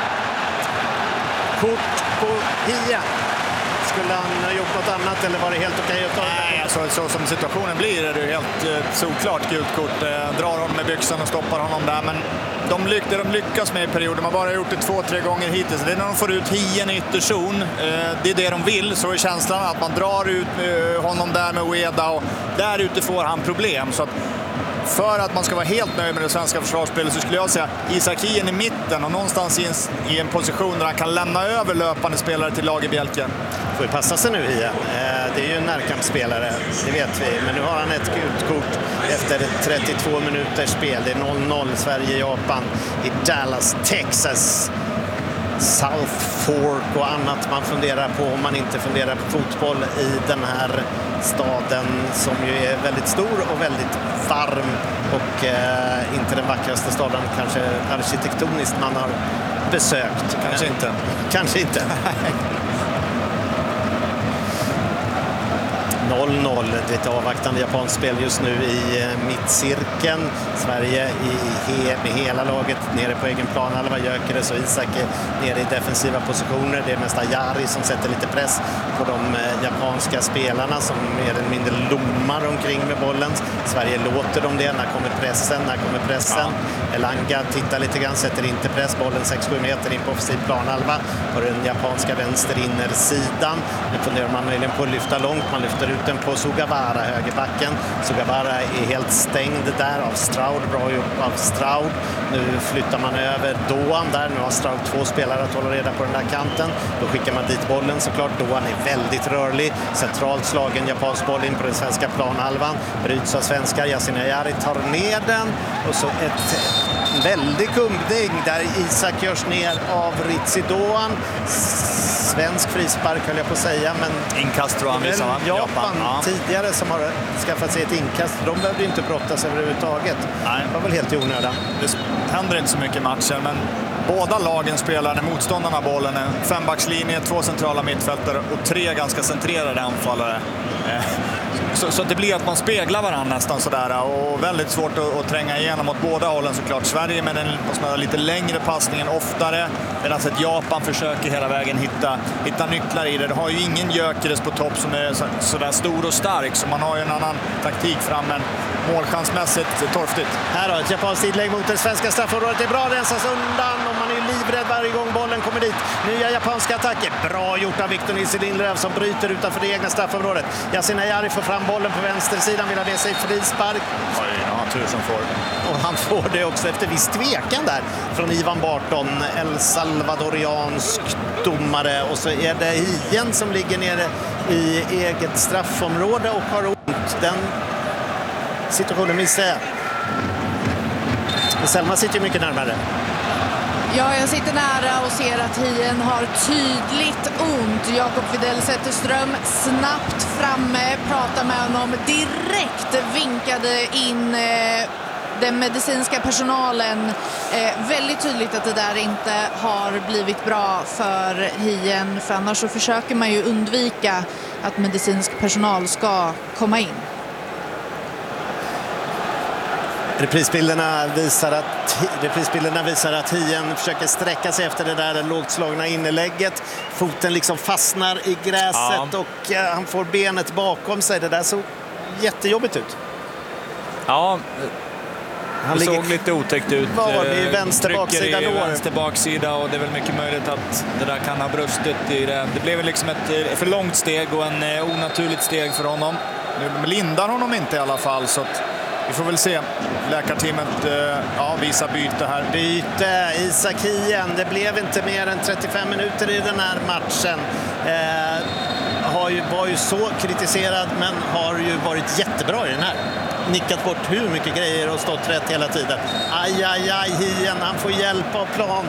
Kort på Hien. Skulle han ha gjort något annat eller var det helt okej att ta det? Nej, alltså, så som situationen blir är det helt eh, såklart gult kort. Eh, drar honom med byxan och stoppar honom där. Men de, lyck, det de lyckas med i perioden, man har bara gjort det två, tre gånger hittills. Det är när de får ut Hien i ytterzon. Eh, det är det de vill, så är känslan att man drar ut eh, honom där med Ueda och där ute får han problem. Så att för att man ska vara helt nöjd med det svenska försvarsspelet så skulle jag säga Isak Hien i mitten och någonstans i en, i en position där han kan lämna över löpande spelare till Lagerbjälke. Får ju passa sig nu Hien. Det är ju en närkampsspelare, det vet vi. Men nu har han ett gult kort efter trettiotvå minuters spel. Det är noll noll Sverige-Japan i Dallas, Texas. South Fork och annat man funderar på om man inte funderar på fotboll i den här staden som ju är väldigt stor och väldigt varm och eh, inte den vackraste staden kanske arkitektoniskt man har besökt. Kanske inte. Kanske inte. noll noll, det är ett avvaktande japanskt spel just nu i mittcirkeln. Sverige i he, med hela laget nere på egen plan. Alva Gyökeres och Isak är nere i defensiva positioner. Det är mest Jari som sätter lite press på de japanska spelarna som mer eller mindre lommar omkring med bollen. Sverige låter dem det. När kommer pressen? När kommer pressen? Ja. Elanga tittar lite grann, sätter inte press. Bollen sex sju meter in på offensiv plan. Alva på den japanska vänster innersidan. Nu funderar man möjligen på att lyfta långt. Man lyfter ut den på Sugawara, högerbacken. Sugawara är helt stängd där av Stroud. Bra gjort av Stroud. Nu flyttar man över Doan där. Nu har Stroud två spelare att hålla reda på den där kanten. Då skickar man dit bollen såklart. Doan är väldigt rörlig. Centralt slagen japansk boll in på den svenska planhalvan. Bryts av svenskar. Yasin Ayari tar ner den. Och så ett väldigt kumpning där Isak görs ner av Ritzi Doan. Svensk frispark höll jag på att säga, men inkast tror jag han visar, Japan, Japan ja. tidigare som har skaffat sig ett inkast. De behövde ju inte brottas överhuvudtaget. Nej. Det var väl helt i onödan. Det händer inte så mycket i matchen, men båda lagen spelar när motståndarna har bollen. En fembackslinje, två centrala mittfältare och tre ganska centrerade anfallare. Så, så det blir att man speglar varandra nästan sådär och väldigt svårt att, att tränga igenom åt båda hållen såklart. Sverige med den lite längre passningen oftare, medan ett Japan försöker hela vägen hitta, hitta nycklar i det. Det har ju ingen Gyökeres på topp som är så, sådär stor och stark, så man har ju en annan taktik fram, men målchansmässigt torftigt. Här har ett japanskt tidlägg mot det svenska straffområdet. Det är bra, rensas undan och man är ju livrädd varje gång bollen kommer dit. Nya japanska attacker. Bra gjort av Victor Nilsson Lindelöf som bryter utanför det egna straffområdet. Yasin Ayari får fram bollen på vänstersidan, vill ha med sig frispark. Oj, ja, tur som får. Och han får det också efter viss tvekan där från Ivan Barton, El Salvadoriansk domare. Och så är det Hien som ligger nere i eget straffområde och har ont. Den situationen missar jag. Selma sitter ju mycket närmare. Ja, jag sitter nära och ser att Hien har tydligt ont. Jakob Widell Zetterström snabbt framme, pratar med honom, direkt vinkade in eh, den medicinska personalen. Eh, väldigt tydligt att det där inte har blivit bra för Hien, för annars så försöker man ju undvika att medicinsk personal ska komma in. Reprisbilderna visar att, reprisbilderna visar att Hien försöker sträcka sig efter det där lågt slagna inlägget. Foten liksom fastnar i gräset ja. och han får benet bakom sig. Det där såg jättejobbigt ut. Ja, Han det ligger såg lite otäckt ut. var i vänster baksida Trycker i lår. vänster baksida och det är väl mycket möjligt att det där kan ha brustit i det. Det blev liksom ett för långt steg och en onaturligt steg för honom. Nu lindar honom inte i alla fall, så att vi får väl se. Läkarteamet ja, visar byte här. Byte, Isak Hien. Det blev inte mer än trettiofem minuter i den här matchen. Eh, har ju, var ju så kritiserad, men har ju varit jättebra i den här. Nickat bort hur mycket grejer och stått rätt hela tiden. Aj, aj, aj, Hien. Han får hjälp av plan.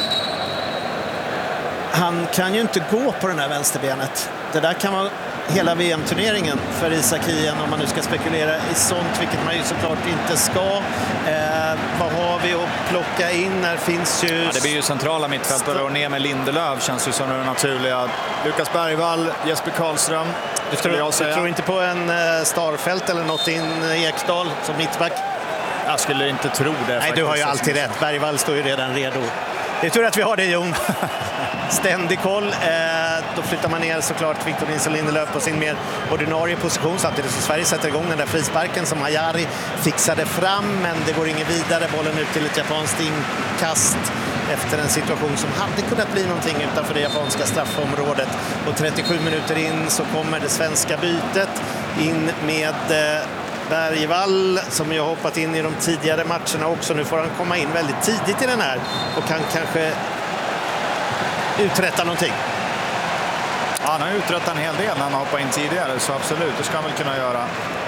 Han kan ju inte gå på den här vänsterbenet. Det där kan vara hela V M-turneringen för Isak Hien, om man nu ska spekulera i sånt, vilket man ju såklart inte ska. Eh, vad har vi att plocka in? Där finns ju... Ja, det blir ju centrala mittfältare och ner med Lindelöf känns ju som det naturliga. Lukas Bergvall, Jesper Karlström. Du tror, jag du tror inte på en uh, Starfelt eller något in Ekdal som mittback? Jag skulle inte tro det. Nej, faktiskt. Du har ju alltid rätt. Bergvall står ju redan redo. Det är tur att vi har det, Jon. Ständig koll. Eh, då flyttar man ner såklart Victor Nilsson Lindelöf på sin mer ordinarie position, samtidigt som Sverige sätter igång den där frisparken som Hayari fixade fram, men det går inget vidare. Bollen ut till ett japanskt inkast efter en situation som hade kunnat bli någonting utanför det japanska straffområdet. Och trettiosju minuter in så kommer det svenska bytet in med eh, Bergvall, som ju har hoppat in i de tidigare matcherna också. Nu får han komma in väldigt tidigt i den här och kan kanske uträtta någonting. Ja, han har uträttat en hel del när han har hoppat in tidigare, så absolut, det ska han väl kunna göra.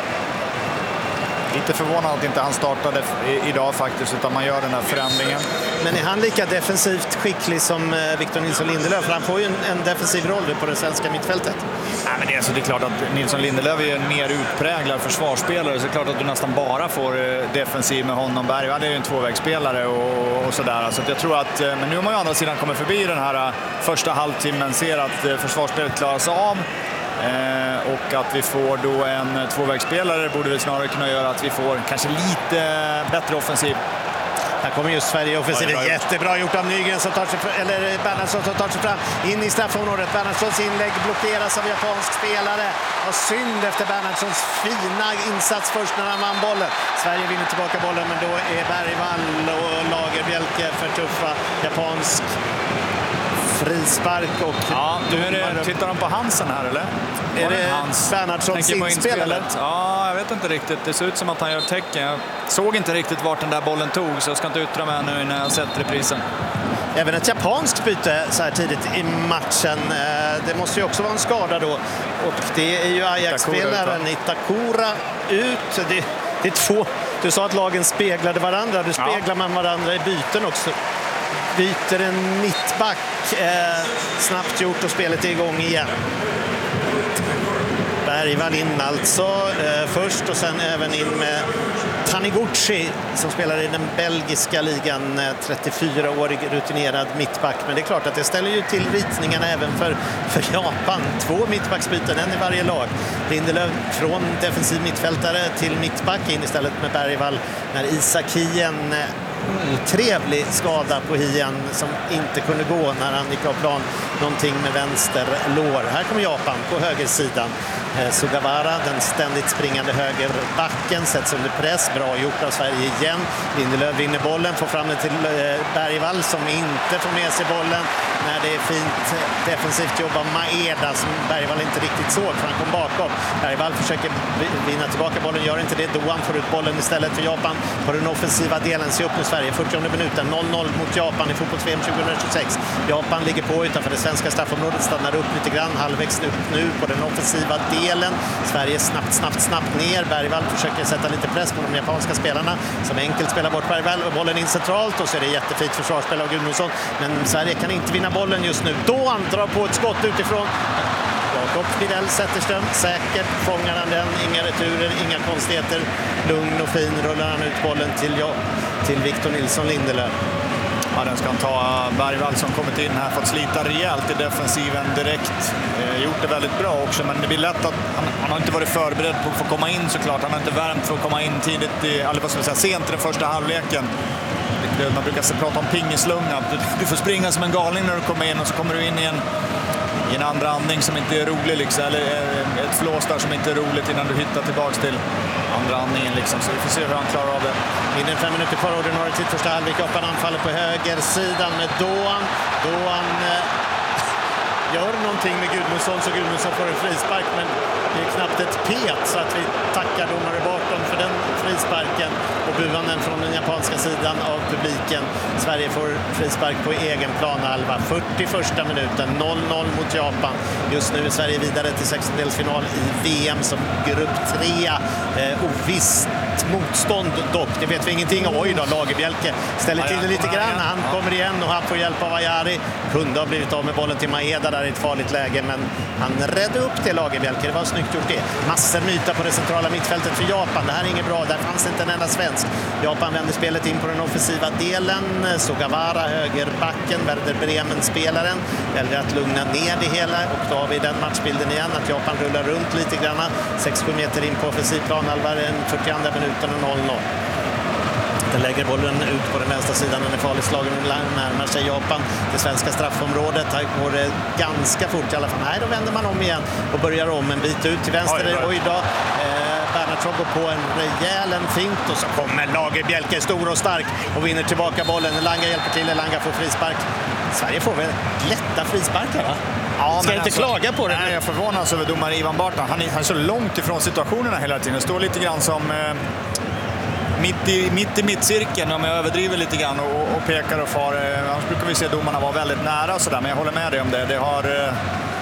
Lite förvånad att inte han startade idag faktiskt, utan man gör den här förändringen. Men är han lika defensivt skicklig som Victor Nilsson Lindelöf? För han får ju en, en defensiv roll på det svenska mittfältet. Nej, men det, är så det är klart att Nilsson Lindelöf är en mer utpräglad försvarsspelare, så det är klart att du nästan bara får defensiv med honom. Bergvall är ju en tvåvägsspelare och, och sådär. Så att jag tror att, men nu har man ju å andra sidan kommit förbi den här första halvtimmen, ser att försvarsspelet klarar sig av. Eh, och att vi får då en tvåvägsspelare borde väl snarare kunna göra att vi får kanske lite bättre offensiv. Här kommer just Sverige offensiven. Ja, jättebra gjort av Nygren som tar sig, eller Bernhardsson som tar sig fram in i straffområdet. Bernhardssons inlägg blockeras av japansk spelare. Och synd efter Bernhardssons fina insats först när han vann bollen. Sverige vinner tillbaka bollen, men då är Bergvall och Lagerbielke för tuffa. Japansk frispark och... Ja, nu är det, tittar de på Hansen här, eller? Är det Hans Bernhardssons inspel, eller? Ja, jag vet inte riktigt. Det ser ut som att han gör tecken. Jag såg inte riktigt vart den där bollen tog, så jag ska inte yttra mig nu när jag har sett reprisen. Även ett japanskt byte så här tidigt i matchen. Det måste ju också vara en skada då. Och det är ju Ajax-spelaren Itakura ut. Det, det är två... Du sa att lagen speglade varandra. Du speglar ja. man varandra i byten också. Byter en mittback. Eh, snabbt gjort och spelet är igång igen. Bergvall in alltså eh, först, och sen även in med Taniguchi som spelar i den belgiska ligan, eh, trettiofyraårig rutinerad mittback. Men det är klart att det ställer ju till ritningarna även för, för Japan. Två mittbacksbyten, en i varje lag. Lindelöf från defensiv mittfältare till mittback in istället med Bergvall när Isak Hien eh, otrevlig skada på Hien som inte kunde gå när han gick av plan. Någonting med vänster lår. Här kommer Japan på högersidan. Eh, Sugawara, den ständigt springande högerbacken, sätts under press. Bra gjort av Sverige igen. Lindelöf vinner bollen, får fram den till eh, Bergvall som inte får med sig bollen. När det är fint defensivt jobb av Maeda som Bergvall inte riktigt såg, för han kom bakom. Bergvall försöker vinna tillbaka bollen, gör inte det. Doan får ut bollen istället för Japan på den offensiva delen. Se upp nu Sverige, fyrtionde minuten, noll noll mot Japan i fotbolls-V M tjugohundratjugosex. Japan ligger på utanför det svenska straffområdet, stannar upp lite grann, halvvägs upp nu på den offensiva delen. Sverige snabbt, snabbt, snabbt ner. Bergvall försöker sätta lite press på de japanska spelarna som enkelt spelar bort Bergvall och bollen in centralt, och så är det jättefint försvarsspel av Gudmundsson. Men Sverige kan inte vinna bollen just nu. Då han drar på ett skott utifrån. Jakob Fidel Zetterström, säkert fångar han den, inga returer, inga konstigheter. Lugn och fin rullar han ut bollen till, ja, till Victor Nilsson Lindelöf. Ja, den ska han ta. Bergvall som kommit in här, fått slita rejält i defensiven direkt. Eh, gjort det väldigt bra också, men det blir lätt att han, han har inte varit förberedd på att få komma in såklart. Han har inte värmt för att komma in tidigt, i, eller vad ska jag säga, sent i den första halvleken. Man brukar prata om pingislunga. Du, du får springa som en galning när du kommer in, och så kommer du in i en, i en andra andning som inte är rolig liksom, eller ett flås där som inte är roligt innan du hittar tillbaks till andra andningen liksom. Så vi får se hur han klarar av det. Mindre än fem minuter kvar ordinarie tid första halvlek. Japan anfaller på högersidan med Doan. Doan eh, gör någonting med Gudmundsson så Gudmundsson får en frispark, men det är knappt ett pet, så att vi tackar domare Barton för den frisparken och buanden från den japanska sidan av publiken. Sverige får frispark på egen planhalva. fyrtioförsta minuten, noll noll mot Japan. Just nu är Sverige vidare till sextondelsfinal i V M som grupp tre. Eh, ovisst motstånd dock, det vet vi ingenting om. Oj då, Lagerbielke ställer till det lite grann. Han kommer igen och han får hjälp av Ayari. Kunde ha blivit av med bollen till Maeda där i ett farligt läge, men han räddade upp till Lagerbielke. Det var snyggt gjort det. Massor myta på det centrala mittfältet för Japan. Det här är inget bra, där fanns inte en enda svensk. Japan vänder spelet in på den offensiva delen. Sugawara, högerbacken, Werder Bremen-spelaren, väljer att lugna ner det hela, och då har vi den matchbilden igen att Japan rullar runt lite grann. sex sju meter in på offensiv planhalva, den fyrtioandra minuten och noll noll. Den lägger bollen ut på den vänstra sidan, den är farligt slagen och närmar sig Japan det svenska straffområdet. Här går det ganska fort i alla fall. Nej, då vänder man om igen och börjar om en bit ut till vänster. Oj, oj då. Eh, Bernhardsson går på en rejäl en fint och så kommer Lagerbielke stor och stark och vinner tillbaka bollen. Elanga hjälper till, Elanga får frispark. Sverige får väl lätta frisparkar, va? Ja, ska inte alltså, klaga på det. Nej, jag förvånas över domare Ivan Barton. Han är, han är så långt ifrån situationerna hela tiden. Det står lite grann som eh, mitt, i, mitt i mittcirkeln, om jag överdriver lite grann och, och pekar och far. Eh, annars brukar vi se domarna vara väldigt nära och sådär, men jag håller med dig om det. Det har eh,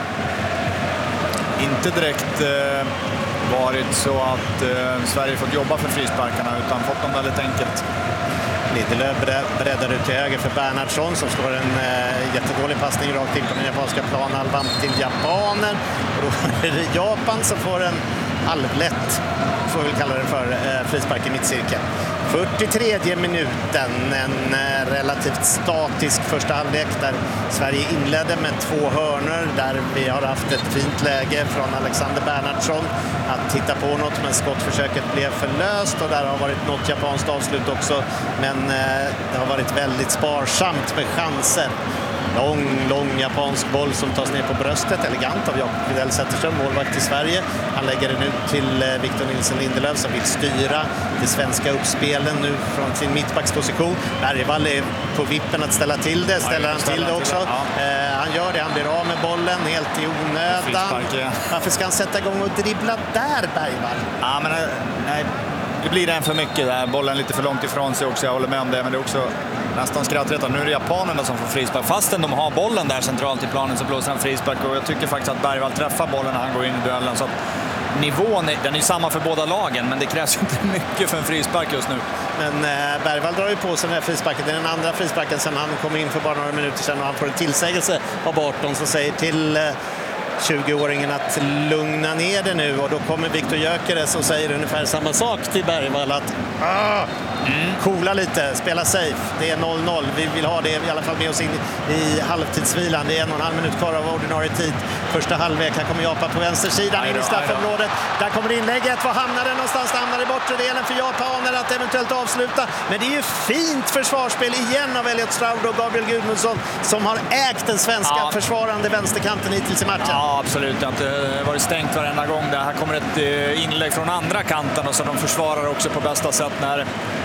inte direkt eh, varit så att eh, Sverige fått jobba för frisparkarna, utan fått dem väldigt enkelt. Lindelöf breddar ut till höger för Bernhardsson som slår en eh, jättedålig passning rakt in på den japanska planhalvan till japaner. Och då är det Japan som får en halvlätt, får vi kalla det för, eh, frispark i mittcirkeln. fyrtiotredje minuten, en eh, relativt statisk första halvlek där Sverige inledde med två hörnor där vi har haft ett fint läge från Alexander Bernhardsson att titta på något, men skottförsöket blev förlöst och där har varit något japanskt avslut också, men eh, det har varit väldigt sparsamt med chanser. Lång, lång japansk boll som tas ner på bröstet, elegant av Jakob Widell Zetterström, målvakt i Sverige. Han lägger den ut till Victor Nilsson Lindelöf som vill styra det svenska uppspelen nu från sin mittbacksposition. Bergvall är på vippen att ställa till det, ställer han till det också. Ja. Eh, han gör det, han blir av med bollen helt i onödan. Varför ska han sätta igång och dribbla där, Bergvall? Ja, men nej, det blir en för mycket där. Bollen lite för långt ifrån sig också, jag håller med om det, men det är också nästan skratträtt. Nu är det japanerna som får frispark. Fastän de har bollen där centralt i planen så blåser han frispark, och jag tycker faktiskt att Bergvall träffar bollen när han går in i duellen. Så att nivån är, den är samma för båda lagen, men det krävs ju inte mycket för en frispark just nu. Men eh, Bergvall drar ju på sig den här frisparken. Det är den andra frisparken sedan han kom in för bara några minuter sedan, och han får en tillsägelse av Barton som säger till eh, tjugoåringen att lugna ner det nu, och då kommer Viktor Gyökeres och säger ungefär samma sak till Bergvall att ah, mm. coola lite, spela safe, det är noll noll, vi vill ha det i alla fall med oss in i halvtidsvilan. Det är en och en halv minut kvar av ordinarie tid, första halvlek. Här kommer Japan på vänstersidan in i straffområdet, där kommer inlägget. Var hamnar det någonstans? Det hamnar i bortre delen för japaner att eventuellt avsluta, men det är ju fint försvarsspel igen av Elliot Stroud och Gabriel Gudmundsson som har ägt den svenska ja. försvarande vänsterkanten hittills i matchen. Ja, absolut. Det har inte varit stängt varenda gång. Det här kommer ett inlägg från andra kanten, och så de försvarar också på bästa sätt när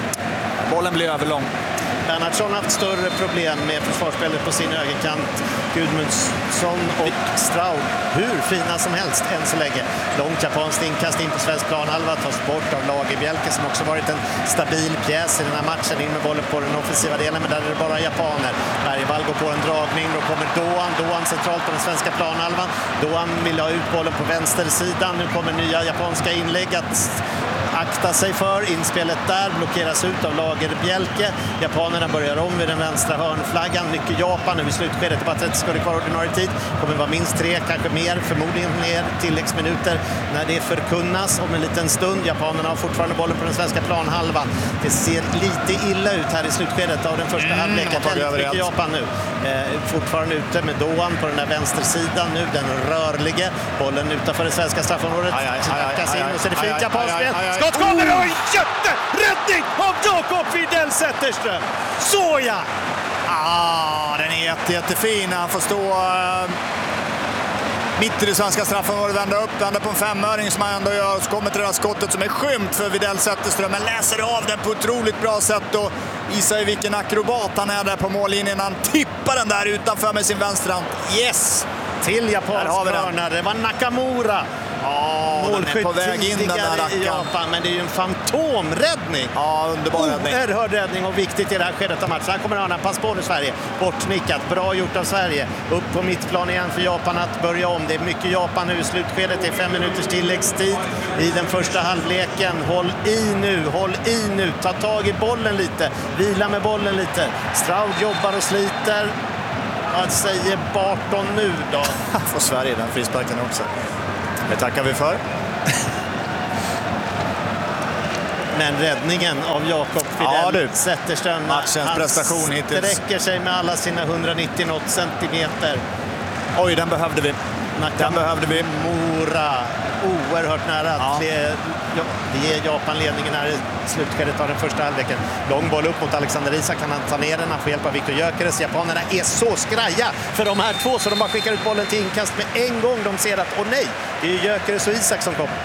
bollen blir överlång. Bernhardsson har haft större problem med försvarsspelet på sin högerkant. Gudmundsson och Stroud, hur fina som helst än så länge. Långt japanskt inkast in på svensk planhalva, tas bort av Lagerbielke som också varit en stabil pjäs i den här matchen. In med bollen på den offensiva delen, men där är det bara japaner. Bergvall går på en dragning, då kommer Doan. Doan centralt på den svenska planhalvan. Doan vill ha ut bollen på vänstersidan. Nu kommer nya japanska inlägg att akta sig för. Inspelet där blockeras ut av Lagerbielke. Japanerna börjar om vid den vänstra hörnflaggan. Mycket Japan nu i slutskedet. Det bara trettio sekunder kvar ordinarie tid. Kommer vara minst tre, kanske mer, förmodligen mer tilläggsminuter när det förkunnas om en liten stund. Japanerna har fortfarande bollen på den svenska planhalvan. Det ser lite illa ut här i slutskedet av den första mm, halvleken. Mycket Japan nu. Eh, fortfarande ute med Doan på den där vänstersidan nu. Den rörlige. Bollen utanför det svenska straffområdet. Knackas in och så är det fint japanskt spel. Skott kommer och jätteräddning av Jakob Widell Zetterström. Såja! Ah, den är jätte, jättefin. Han får stå mitt i det svenska straffområdet, vända upp, vända på en femöring som han ändå gör. Så kommer till det här skottet som är skymt för Widell Zetterström, men läser av den på ett otroligt bra sätt och visar ju vilken akrobat han är där på mållinjen. Han tippar den där utanför med sin vänsterhand. Yes! Till japansk hörna, det var Nakamura. Ja, målskytt på väg in den där i Japan, men det är ju en fantomräddning. Ja, underbar räddning. Oerhörd räddning och viktigt i det här skedet av matchen. Här kommer hörnan, pass på nu Sverige. Bortnickat, bra gjort av Sverige. Upp på mittplan igen för Japan att börja om. Det är mycket Japan nu i slutskedet. Det är fem minuters tilläggstid i den första halvleken. Håll i nu, håll i nu. Ta tag i bollen lite. Vila med bollen lite. Stroud jobbar och sliter. Vad säger Barton nu då? Får Sverige den frisparken också. Det tackar vi för. Men räddningen av Jakob Widell ja, Zetterström, matchens prestation hittills, sträcker sig med alla sina hundranittio centimeter. Oj, den behövde vi. Den behövde vi. Mora, oerhört nära att ja. det ger Japan ledningen här i slutskedet av den första halvleken. Lång boll upp mot Alexander Isak, kan han ta ner den, han får hjälp av Viktor Gyökeres. Japanerna är så skraja för de här två så de bara skickar ut bollen till inkast med en gång. De ser att, åh nej, det är ju Gyökeres och Isak som kommer.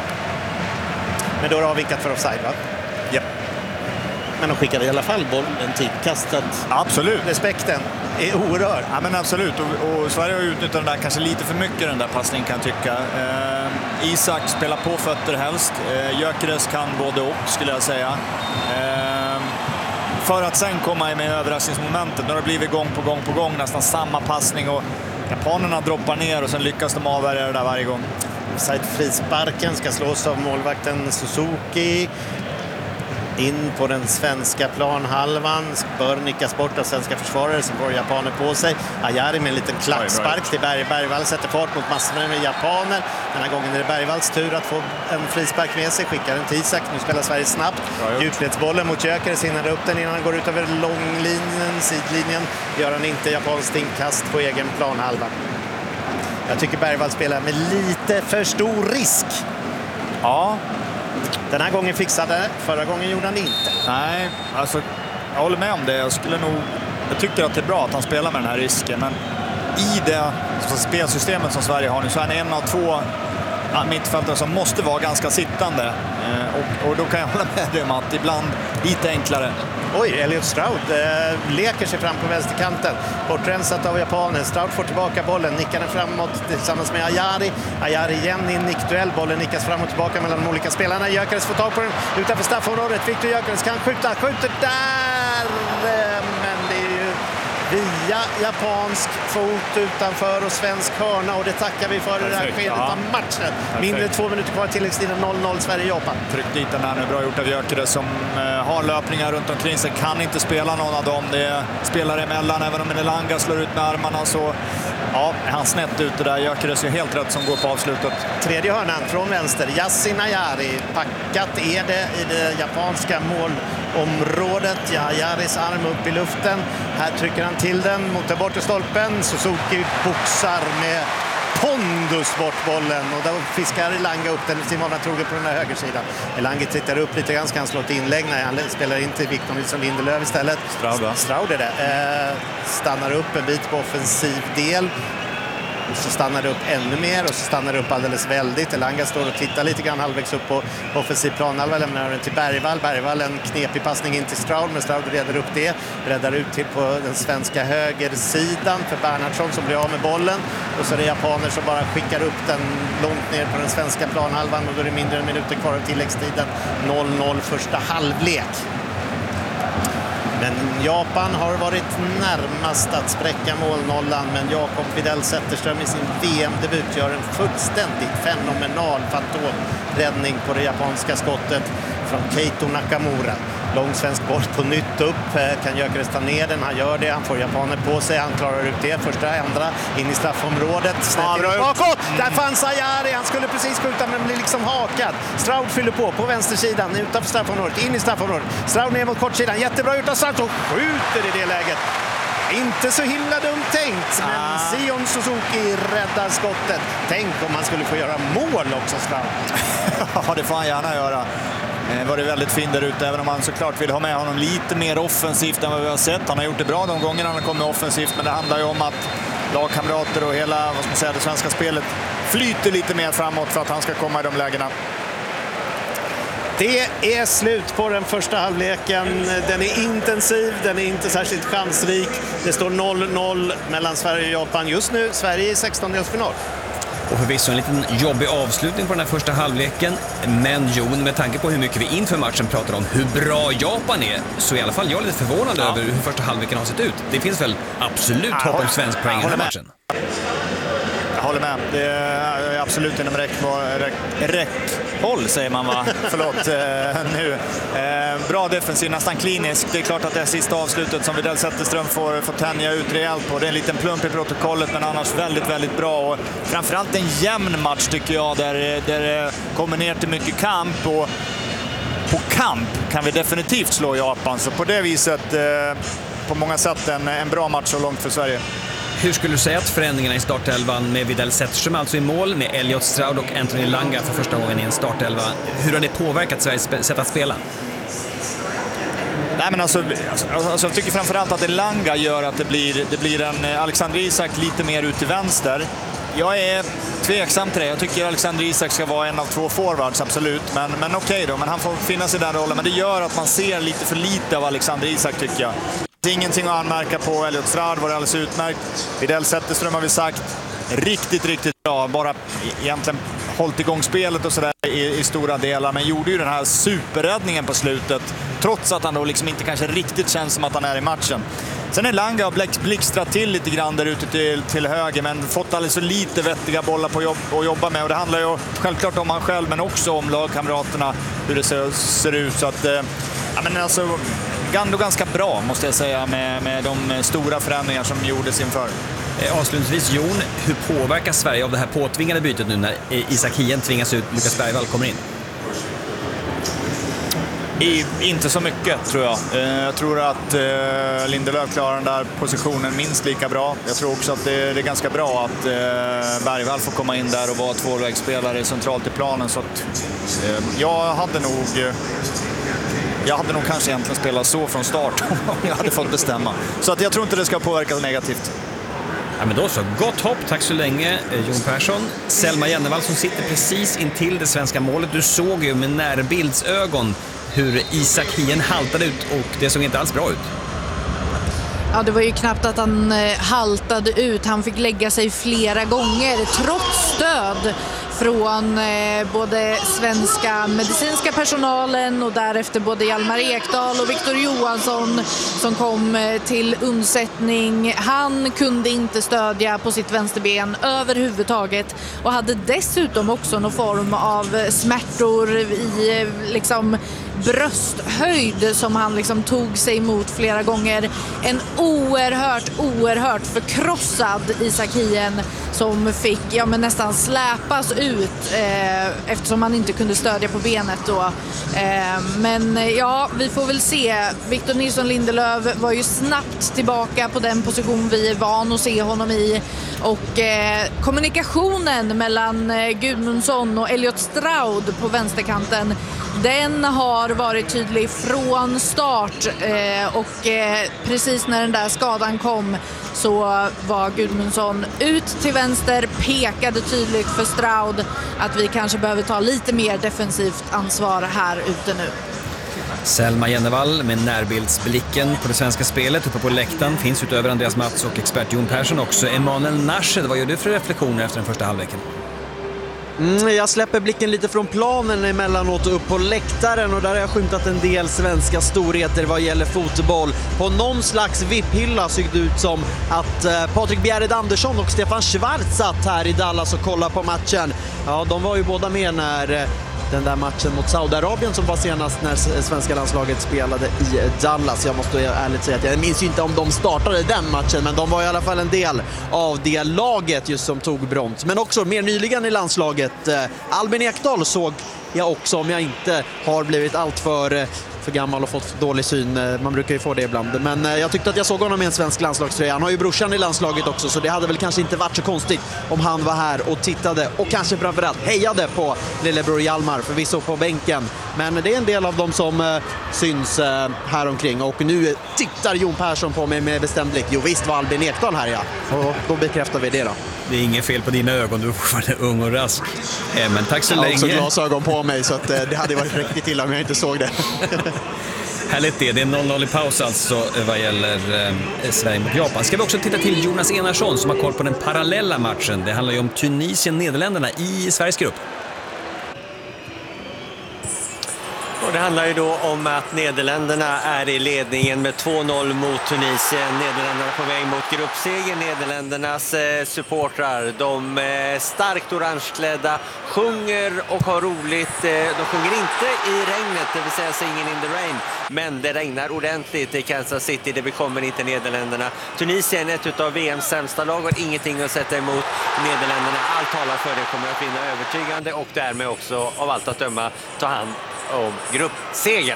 Men då har de avvinkat för offside, va? Ja. Men de skickade i alla fall bollen till kastat. Absolut. Respekten är oerhörd. Ja, men absolut. Och, och Sverige har utnyttjat den där kanske lite för mycket, den där passningen kan jag tycka. Eh, Isak spelar på fötter helst. Eh, Gyökeres kan både och, skulle jag säga. Eh, för att sen komma med överraskningsmomentet. Nu har det blivit gång på gång på gång nästan samma passning och japanerna droppar ner och sen lyckas de avvärja det där varje gång. Frisparken ska slås av målvakten Suzuki. In på den svenska planhalvan. Bör nickas bort av svenska försvarare som får japaner på sig. Ayari med en liten klackspark till Berg. Bergvall sätter fart mot massor med japaner. Den här gången är det Bergvalls tur att få en frispark med sig. Skickar den till Isak. Nu spelar Sverige snabbt. Djupledsbollen mot Gyökeres, hinner upp den innan han går ut över långlinjen, sidlinjen. Gör han inte japanskt inkast på egen planhalva. Jag tycker Bergvall spelar med lite för stor risk. Ja. Den här gången fixade det, förra gången gjorde han det inte. Nej, alltså jag håller med om det. Jag skulle nog, jag tycker att det är bra att han spelar med den här risken, men i det spelsystemet som Sverige har nu så är han en av två mittfältare som måste vara ganska sittande. Eh, och, och då kan jag hålla med dig om att ibland lite enklare. Oj, Elliot Stroud eh, leker sig fram på vänsterkanten. Bortrensat av japanen. Stroud får tillbaka bollen, nickar den framåt tillsammans med Ayari. Ayari igen i en nickduell. Bollen nickas fram och tillbaka mellan de olika spelarna. Gyökeres får tag på den utanför straffområdet. Viktor Gyökeres kan skjuta, skjuter där! Eh, men det är ju via japansk fot utanför och svensk hörna, och det tackar vi för. Perfekt, i det här skedet ja. av matchen. Perfekt. Mindre två minuter kvar tilläggstiden, noll noll Sverige-Japan. Tryck dit den här nu, bra gjort av Gyökeres som eh, har löpningar runt omkring sig, kan inte spela någon av dem. Det är spelare emellan, även om Elanga slår ut med armarna så ja, är han snett ute där. Gyökeres är helt rätt som går på avslutet. Tredje hörnan från vänster, Yasin Ayari. Packat är det i det japanska målområdet. Ayaris arm upp i luften. Här trycker han till den mot den bortre stolpen. Suzuki boxar med pondus bort bollen och då fiskar Elanga upp den. Simona Troge på den här högersidan. Elanga tittar upp lite grann, ska han slå ett inlägg när han spelar in till Victor Nilsson Lindelöf istället. Stroud, Stroud är det. Eh, stannar upp en bit på offensiv del. Och så stannar det upp ännu mer och så stannar det upp alldeles väldigt. Elanga står och tittar lite grann halvvägs upp på offensiv planhalva, lämnar den till Bergvall. Bergvall en knepig passning in till Stroud, men Stroud räddar upp det. Räddar ut till på den svenska högersidan för Bernhardsson som blir av med bollen. Och så är det japaner som bara skickar upp den långt ner på den svenska planhalvan och då är det mindre än minuter kvar av tilläggstiden. noll noll första halvlek. Men Japan har varit närmast att spräcka målnollan, men Jakob Widell Zetterström i sin V M-debut gör en fullständigt fenomenal fantomräddning på det japanska skottet från Keito Nakamura. Lång svensk boll på nytt upp, kan Gyökeres ta ner den, han gör det, han får japaner på sig, han klarar ut det, första, andra, in i straffområdet, snett in bakåt, där fanns Ayari, han skulle precis skjuta men blir liksom hakad. Stroud fyller på, på vänstersidan, utanför straffområdet, in i straffområdet, Stroud ner mot kortsidan, jättebra gjort av Stroud och skjuter i det läget. Inte så himla dumt tänkt, men ah. Sion Suzuki räddar skottet. Tänk om han skulle få göra mål också, Stroud. Ja, det får han gärna göra. Eh, var det väldigt fin där ute, även om man såklart vill ha med honom lite mer offensivt än vad vi har sett. Han har gjort det bra de gångerna han har kommit offensivt, men det handlar ju om att lagkamrater och hela, vad ska man säga, det svenska spelet flyter lite mer framåt för att han ska komma i de lägena. Det är slut på den första halvleken. Den är intensiv, den är inte särskilt chansrik. Det står noll noll mellan Sverige och Japan. Just nu Sverige i sextondelsfinal. Och förvisso en liten jobbig avslutning på den här första halvleken. Men Jon, med tanke på hur mycket vi inför matchen pratar om hur bra Japan är, så i alla fall jag är lite förvånad ja. över hur första halvleken har sett ut. Det finns väl absolut ja, hopp om svensk poäng i den här matchen. Jag håller med. Det är absolut inom räck, räck, räckhåll, säger man va? Förlåt. Eh, nu. Eh, bra defensiv, nästan klinisk. Det är klart att det är sista avslutet som Widell Zetterström får, får tänja ut rejält på. Det är en liten plump i protokollet, men annars väldigt, väldigt bra. Och framförallt en jämn match tycker jag, där, där det kommer ner till mycket kamp. Och på kamp kan vi definitivt slå Japan. Så på det viset, eh, på många sätt, en, en bra match så långt för Sverige. Hur skulle du säga att förändringarna i startelvan med Widell Zetterström alltså i mål, med Elliot Stroud och Anthony Langa för första gången i en startelva, hur har det påverkat Sveriges sätt att spela? Nej, men alltså, alltså, jag tycker framförallt att Langa gör att det blir, det blir en Alexander Isak lite mer ut till vänster. Jag är tveksam till det. Jag tycker Alexander Isak ska vara en av två forwards, absolut. Men, men okej då, men han får finnas i den rollen. Men det gör att man ser lite för lite av Alexander Isak, tycker jag. Det är ingenting att anmärka på. Elliot Stroud var alldeles utmärkt. Widell Zetterström har vi sagt riktigt, riktigt bra. Bara egentligen hållit igång spelet och sådär i, i stora delar. Men gjorde ju den här superräddningen på slutet. Trots att han då liksom inte kanske riktigt känns som att han är i matchen. Sen är Langa och blixtrat till lite grann där ute till, till höger. Men fått alldeles så lite vettiga bollar på jobb, att jobba med. Och det handlar ju självklart om han själv, men också om lagkamraterna. Hur det ser, ser ut. Så att, eh, ja men alltså... Ändå ganska bra, måste jag säga, med, med de stora förändringar som gjordes inför. Avslutningsvis, Jon, hur påverkar Sverige av det här påtvingade bytet nu när Isak Hien tvingas ut, Lukas Bergvall kommer in? I, inte så mycket, tror jag. Eh, jag tror att eh, Lindelöf klarar den där positionen minst lika bra. Jag tror också att det, det är ganska bra att eh, Bergvall får komma in där och vara tvåvägsspelare centralt i planen. Så att, eh, jag hade nog... Eh, Jag hade nog kanske egentligen spelat så från start om jag hade fått bestämma. Så att jag tror inte det ska påverka negativt. Ja, men då så. Gott hopp. Tack så länge, Jon Persson. Selma Jennevall som sitter precis intill det svenska målet. Du såg ju med närbildsögon hur Isak Hien haltade ut och det såg inte alls bra ut. Ja, det var ju knappt att han eh, haltade ut. Han fick lägga sig flera gånger trots stöd från eh, både svenska medicinska personalen och därefter både Hjalmar Ekdal och Victor Johansson som kom eh, till undsättning. Han kunde inte stödja på sitt vänsterben överhuvudtaget och hade dessutom också någon form av smärtor i eh, liksom brösthöjd som han liksom tog sig emot flera gånger. En oerhört, oerhört förkrossad Isak Hien som fick ja, men nästan släpas ut eh, eftersom han inte kunde stödja på benet då. Eh, men ja, vi får väl se. Victor Nilsson Lindelöf var ju snabbt tillbaka på den position vi är van att se honom i. Och eh, kommunikationen mellan eh, Gudmundsson och Elliot Stroud på vänsterkanten, den har varit tydlig från start eh, och eh, precis när den där skadan kom så var Gudmundsson ut till vänster, pekade tydligt för Stroud att vi kanske behöver ta lite mer defensivt ansvar här ute nu. Selma Jennevall med närbildsblicken på det svenska spelet. Uppe på läktaren finns utöver Andreas Mats och expert Jon Persson också Emanuel Nashed. Vad gör du för reflektioner efter den första halvleken? Mm, jag släpper blicken lite från planen emellanåt upp på läktaren och där har jag skymtat en del svenska storheter vad gäller fotboll. På någon slags vipphylla såg det ut som att eh, Patrik Bjerred Andersson och Stefan Schwarz satt här i Dallas och kollade på matchen. Ja, de var ju båda med när eh, den där matchen mot Saudiarabien som var senast när svenska landslaget spelade i Dallas. Jag måste ärligt säga att jag minns ju inte om de startade den matchen, men de var i alla fall en del av det laget just som tog brons. Men också mer nyligen i landslaget, Albin Ekdal såg jag också, om jag inte har blivit allt för, för för gammal och fått dålig syn. Man brukar ju få det ibland. Men jag tyckte att jag såg honom i en svensk landslagströja. Han har ju brorsan i landslaget också, så det hade väl kanske inte varit så konstigt om han var här och tittade och kanske framförallt hejade på lillebror Hjalmar, förvisso på bänken. Men det är en del av dem som uh, syns uh, här omkring. Och nu tittar Jon Persson på mig med bestämd blick. Jo visst var Albin Ekdal här, ja. Och då bekräftar vi det då. Det är inget fel på dina ögon, du är fortfarande ung och rask. Eh, men tack så länge. Jag har också glasögon på mig, så att, uh, det hade varit riktigt illa om jag inte såg det. Härligt det. Det är noll noll i paus alltså vad gäller eh, Sverige mot Japan. Ska vi också titta till Jonas Enarsson som har koll på den parallella matchen. Det handlar ju om Tunisien-Nederländerna i Sveriges grupp. Och det handlar ju då om att Nederländerna är i ledningen med två noll mot Tunisien. Nederländerna på väg mot gruppseger. Nederländernas eh, supportrar, de eh, starkt orangeklädda, sjunger och har roligt. Eh, de sjunger inte i regnet, det vill säga Singing in the Rain. Men det regnar ordentligt i Kansas City, det bekommer inte Nederländerna. Tunisien är ett av V M:s sämsta lag och ingenting att sätta emot Nederländerna. Allt talar för det, kommer att vinna övertygande och därmed också av allt att döma ta hand om gruppsegern.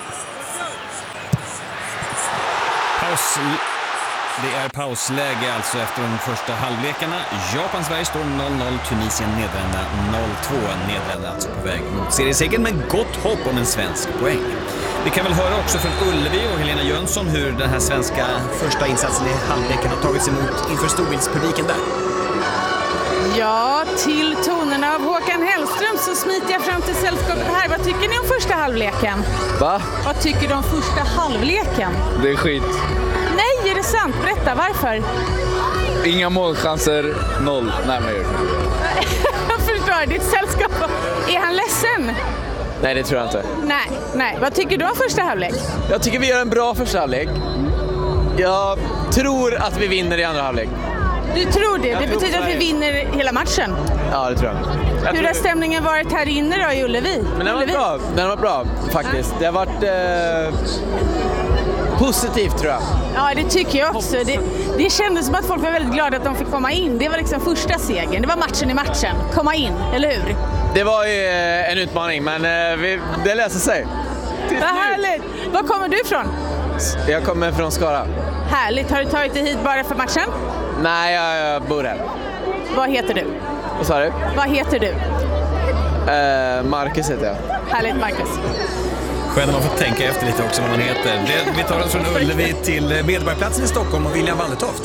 Paus. Det är pausläge alltså efter de första halvlekarna. Japan-Sverige står noll noll, Tunisien-Nederländerna noll två. Nederländerna alltså på väg mot seriesegern med gott hopp om en svensk poäng. Vi kan väl höra också från Ullevi och Helena Jönsson hur den här svenska första insatsen i halvleken har tagits emot inför storbildspubliken där. Ja, till tonerna av Håkan Hellström så smiter jag fram till sällskapet här. Vad tycker ni om första halvleken? Va? Vad tycker du om första halvleken? Det är skit. Nej, är det sant? Berätta, varför? Inga målchanser, noll. Nej, men jag förstår, ditt sällskap. Är han ledsen? Nej, det tror jag inte. Nej, nej. Vad tycker du om första halvlek? Jag tycker vi gör en bra första halvlek. Jag tror att vi vinner i andra halvlek. Du tror det? Jag det tror betyder att vi vinner hela matchen? Ja, det tror jag. jag Hur tror... har stämningen varit här inne då i Ullevi? Men den var bra, den var bra faktiskt. Ja. Det har varit eh... positivt tror jag. Ja, det tycker jag också. Det, det kändes som att folk var väldigt glada att de fick komma in. Det var liksom första segern. Det var matchen i matchen. Komma in, eller hur? Det var ju eh, en utmaning, men eh, vi, det löser sig. Vad härligt! Var kommer du ifrån? Jag kommer från Skara. Härligt. Har du tagit dig hit bara för matchen? Nej, jag, jag bor här. Vad heter du? Vad sa du? Vad heter du? Eh, Marcus heter jag. Härligt, Marcus. Skönt att man får tänka efter lite också vad man heter. Det, vi tar oss från Ullevi till Medborgarplatsen i Stockholm och William Walletoft.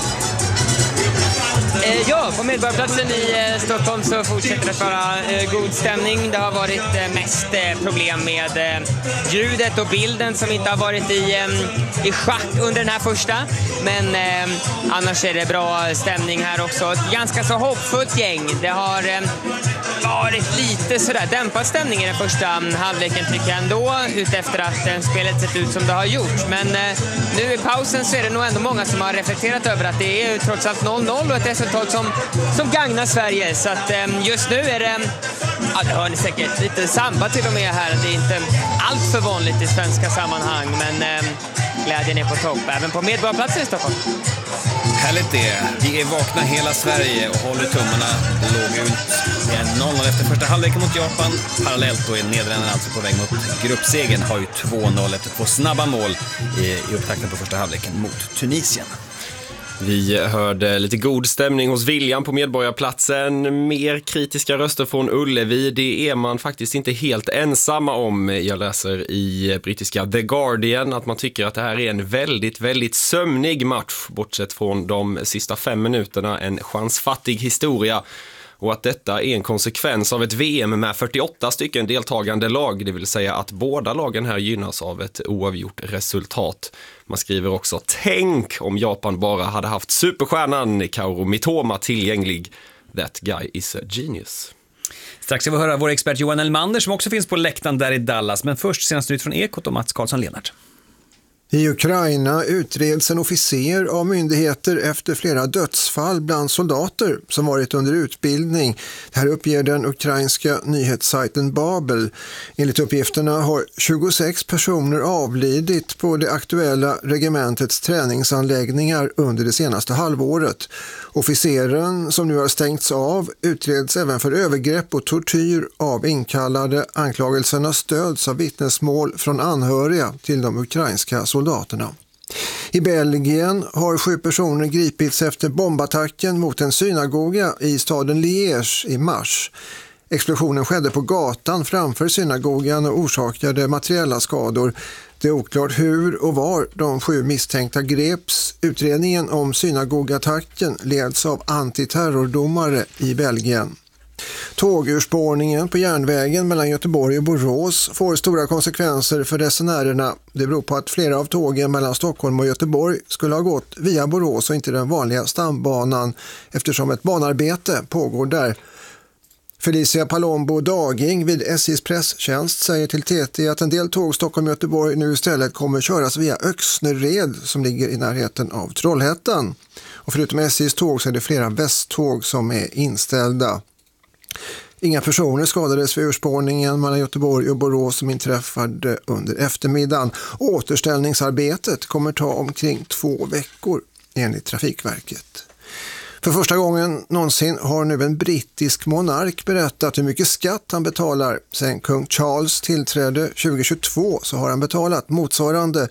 Eh, ja, på Medborgarplatsen i eh, Stockholm så fortsätter det vara eh, god stämning. Det har varit eh, mest eh, problem med eh, ljudet och bilden som inte har varit i, eh, i schack under den här första. Men eh, annars är det bra stämning här också. Ett ganska så hoppfullt gäng. Det har eh, varit lite sådär dämpad stämning i den första halvleken tycker jag ändå, utefter att eh, spelet sett ut som det har gjort. Men eh, nu i pausen så är det nog ändå många som har reflekterat över att det är trots allt noll noll och ett resultat som, som gagnar Sverige. Så att eh, just nu är det, ja det hör ni säkert, lite samba till och med här. Det är inte allt för vanligt i svenska sammanhang, men eh, glädjen är på topp, även på Medborgarplatsen i Stockholm. Härligt det. Vi är vakna hela Sverige och håller tummarna låg ut. Det är noll noll efter första halvleken mot Japan. Parallellt då är Nederländerna alltså på väg mot gruppsegern. Har ju två noll efter två snabba mål i, i upptakten på första halvleken mot Tunisien. Vi hörde lite god stämning hos William på Medborgarplatsen. Mer kritiska röster från Ullevi. Det är man faktiskt inte helt ensamma om. Jag läser i brittiska The Guardian att man tycker att det här är en väldigt, väldigt sömnig match. Bortsett från de sista fem minuterna. En chansfattig historia. Och att detta är en konsekvens av ett V M med fyrtioåtta stycken deltagande lag. Det vill säga att båda lagen här gynnas av ett oavgjort resultat. Man skriver också, tänk om Japan bara hade haft superstjärnan Kaoru Mitoma tillgänglig. That guy is a genius. Strax ska vi höra vår expert Johan Elmander som också finns på läktaren där i Dallas. Men först senaste nytt från Ekot och Mats Karlsson-Lennart. I Ukraina utreds en officer av myndigheter efter flera dödsfall bland soldater som varit under utbildning. Det här uppger den ukrainska nyhetssajten Babel. Enligt uppgifterna har tjugosex personer avlidit på det aktuella regementets träningsanläggningar under det senaste halvåret. Officeren, som nu har stängts av, utreds även för övergrepp och tortyr av inkallade. Anklagelserna stöds av vittnesmål från anhöriga till de ukrainska soldaterna. I Belgien har sju personer gripits efter bombattacken mot en synagoga i staden Liège i mars. Explosionen skedde på gatan framför synagogan och orsakade materiella skador. Det är oklart hur och var de sju misstänkta greps. Utredningen om synagogatacken leds av antiterrordomare i Belgien. Tågurspårningen på järnvägen mellan Göteborg och Borås får stora konsekvenser för resenärerna. Det beror på att flera av tågen mellan Stockholm och Göteborg skulle ha gått via Borås och inte den vanliga stambanan eftersom ett banarbete pågår där. Felicia Palombo Daging vid S J:s presstjänst säger till T T att en del tåg Stockholm-Göteborg nu istället kommer köras via Öxnered som ligger i närheten av Trollhättan. Och förutom S J:s tåg så är det flera västtåg som är inställda. Inga personer skadades vid urspårningen mellan Göteborg och Borås som inträffade under eftermiddagen. Återställningsarbetet kommer ta omkring två veckor enligt Trafikverket. För första gången någonsin har nu en brittisk monark berättat hur mycket skatt han betalar. Sen kung Charles tillträdde tjugohundratjugotvå så har han betalat motsvarande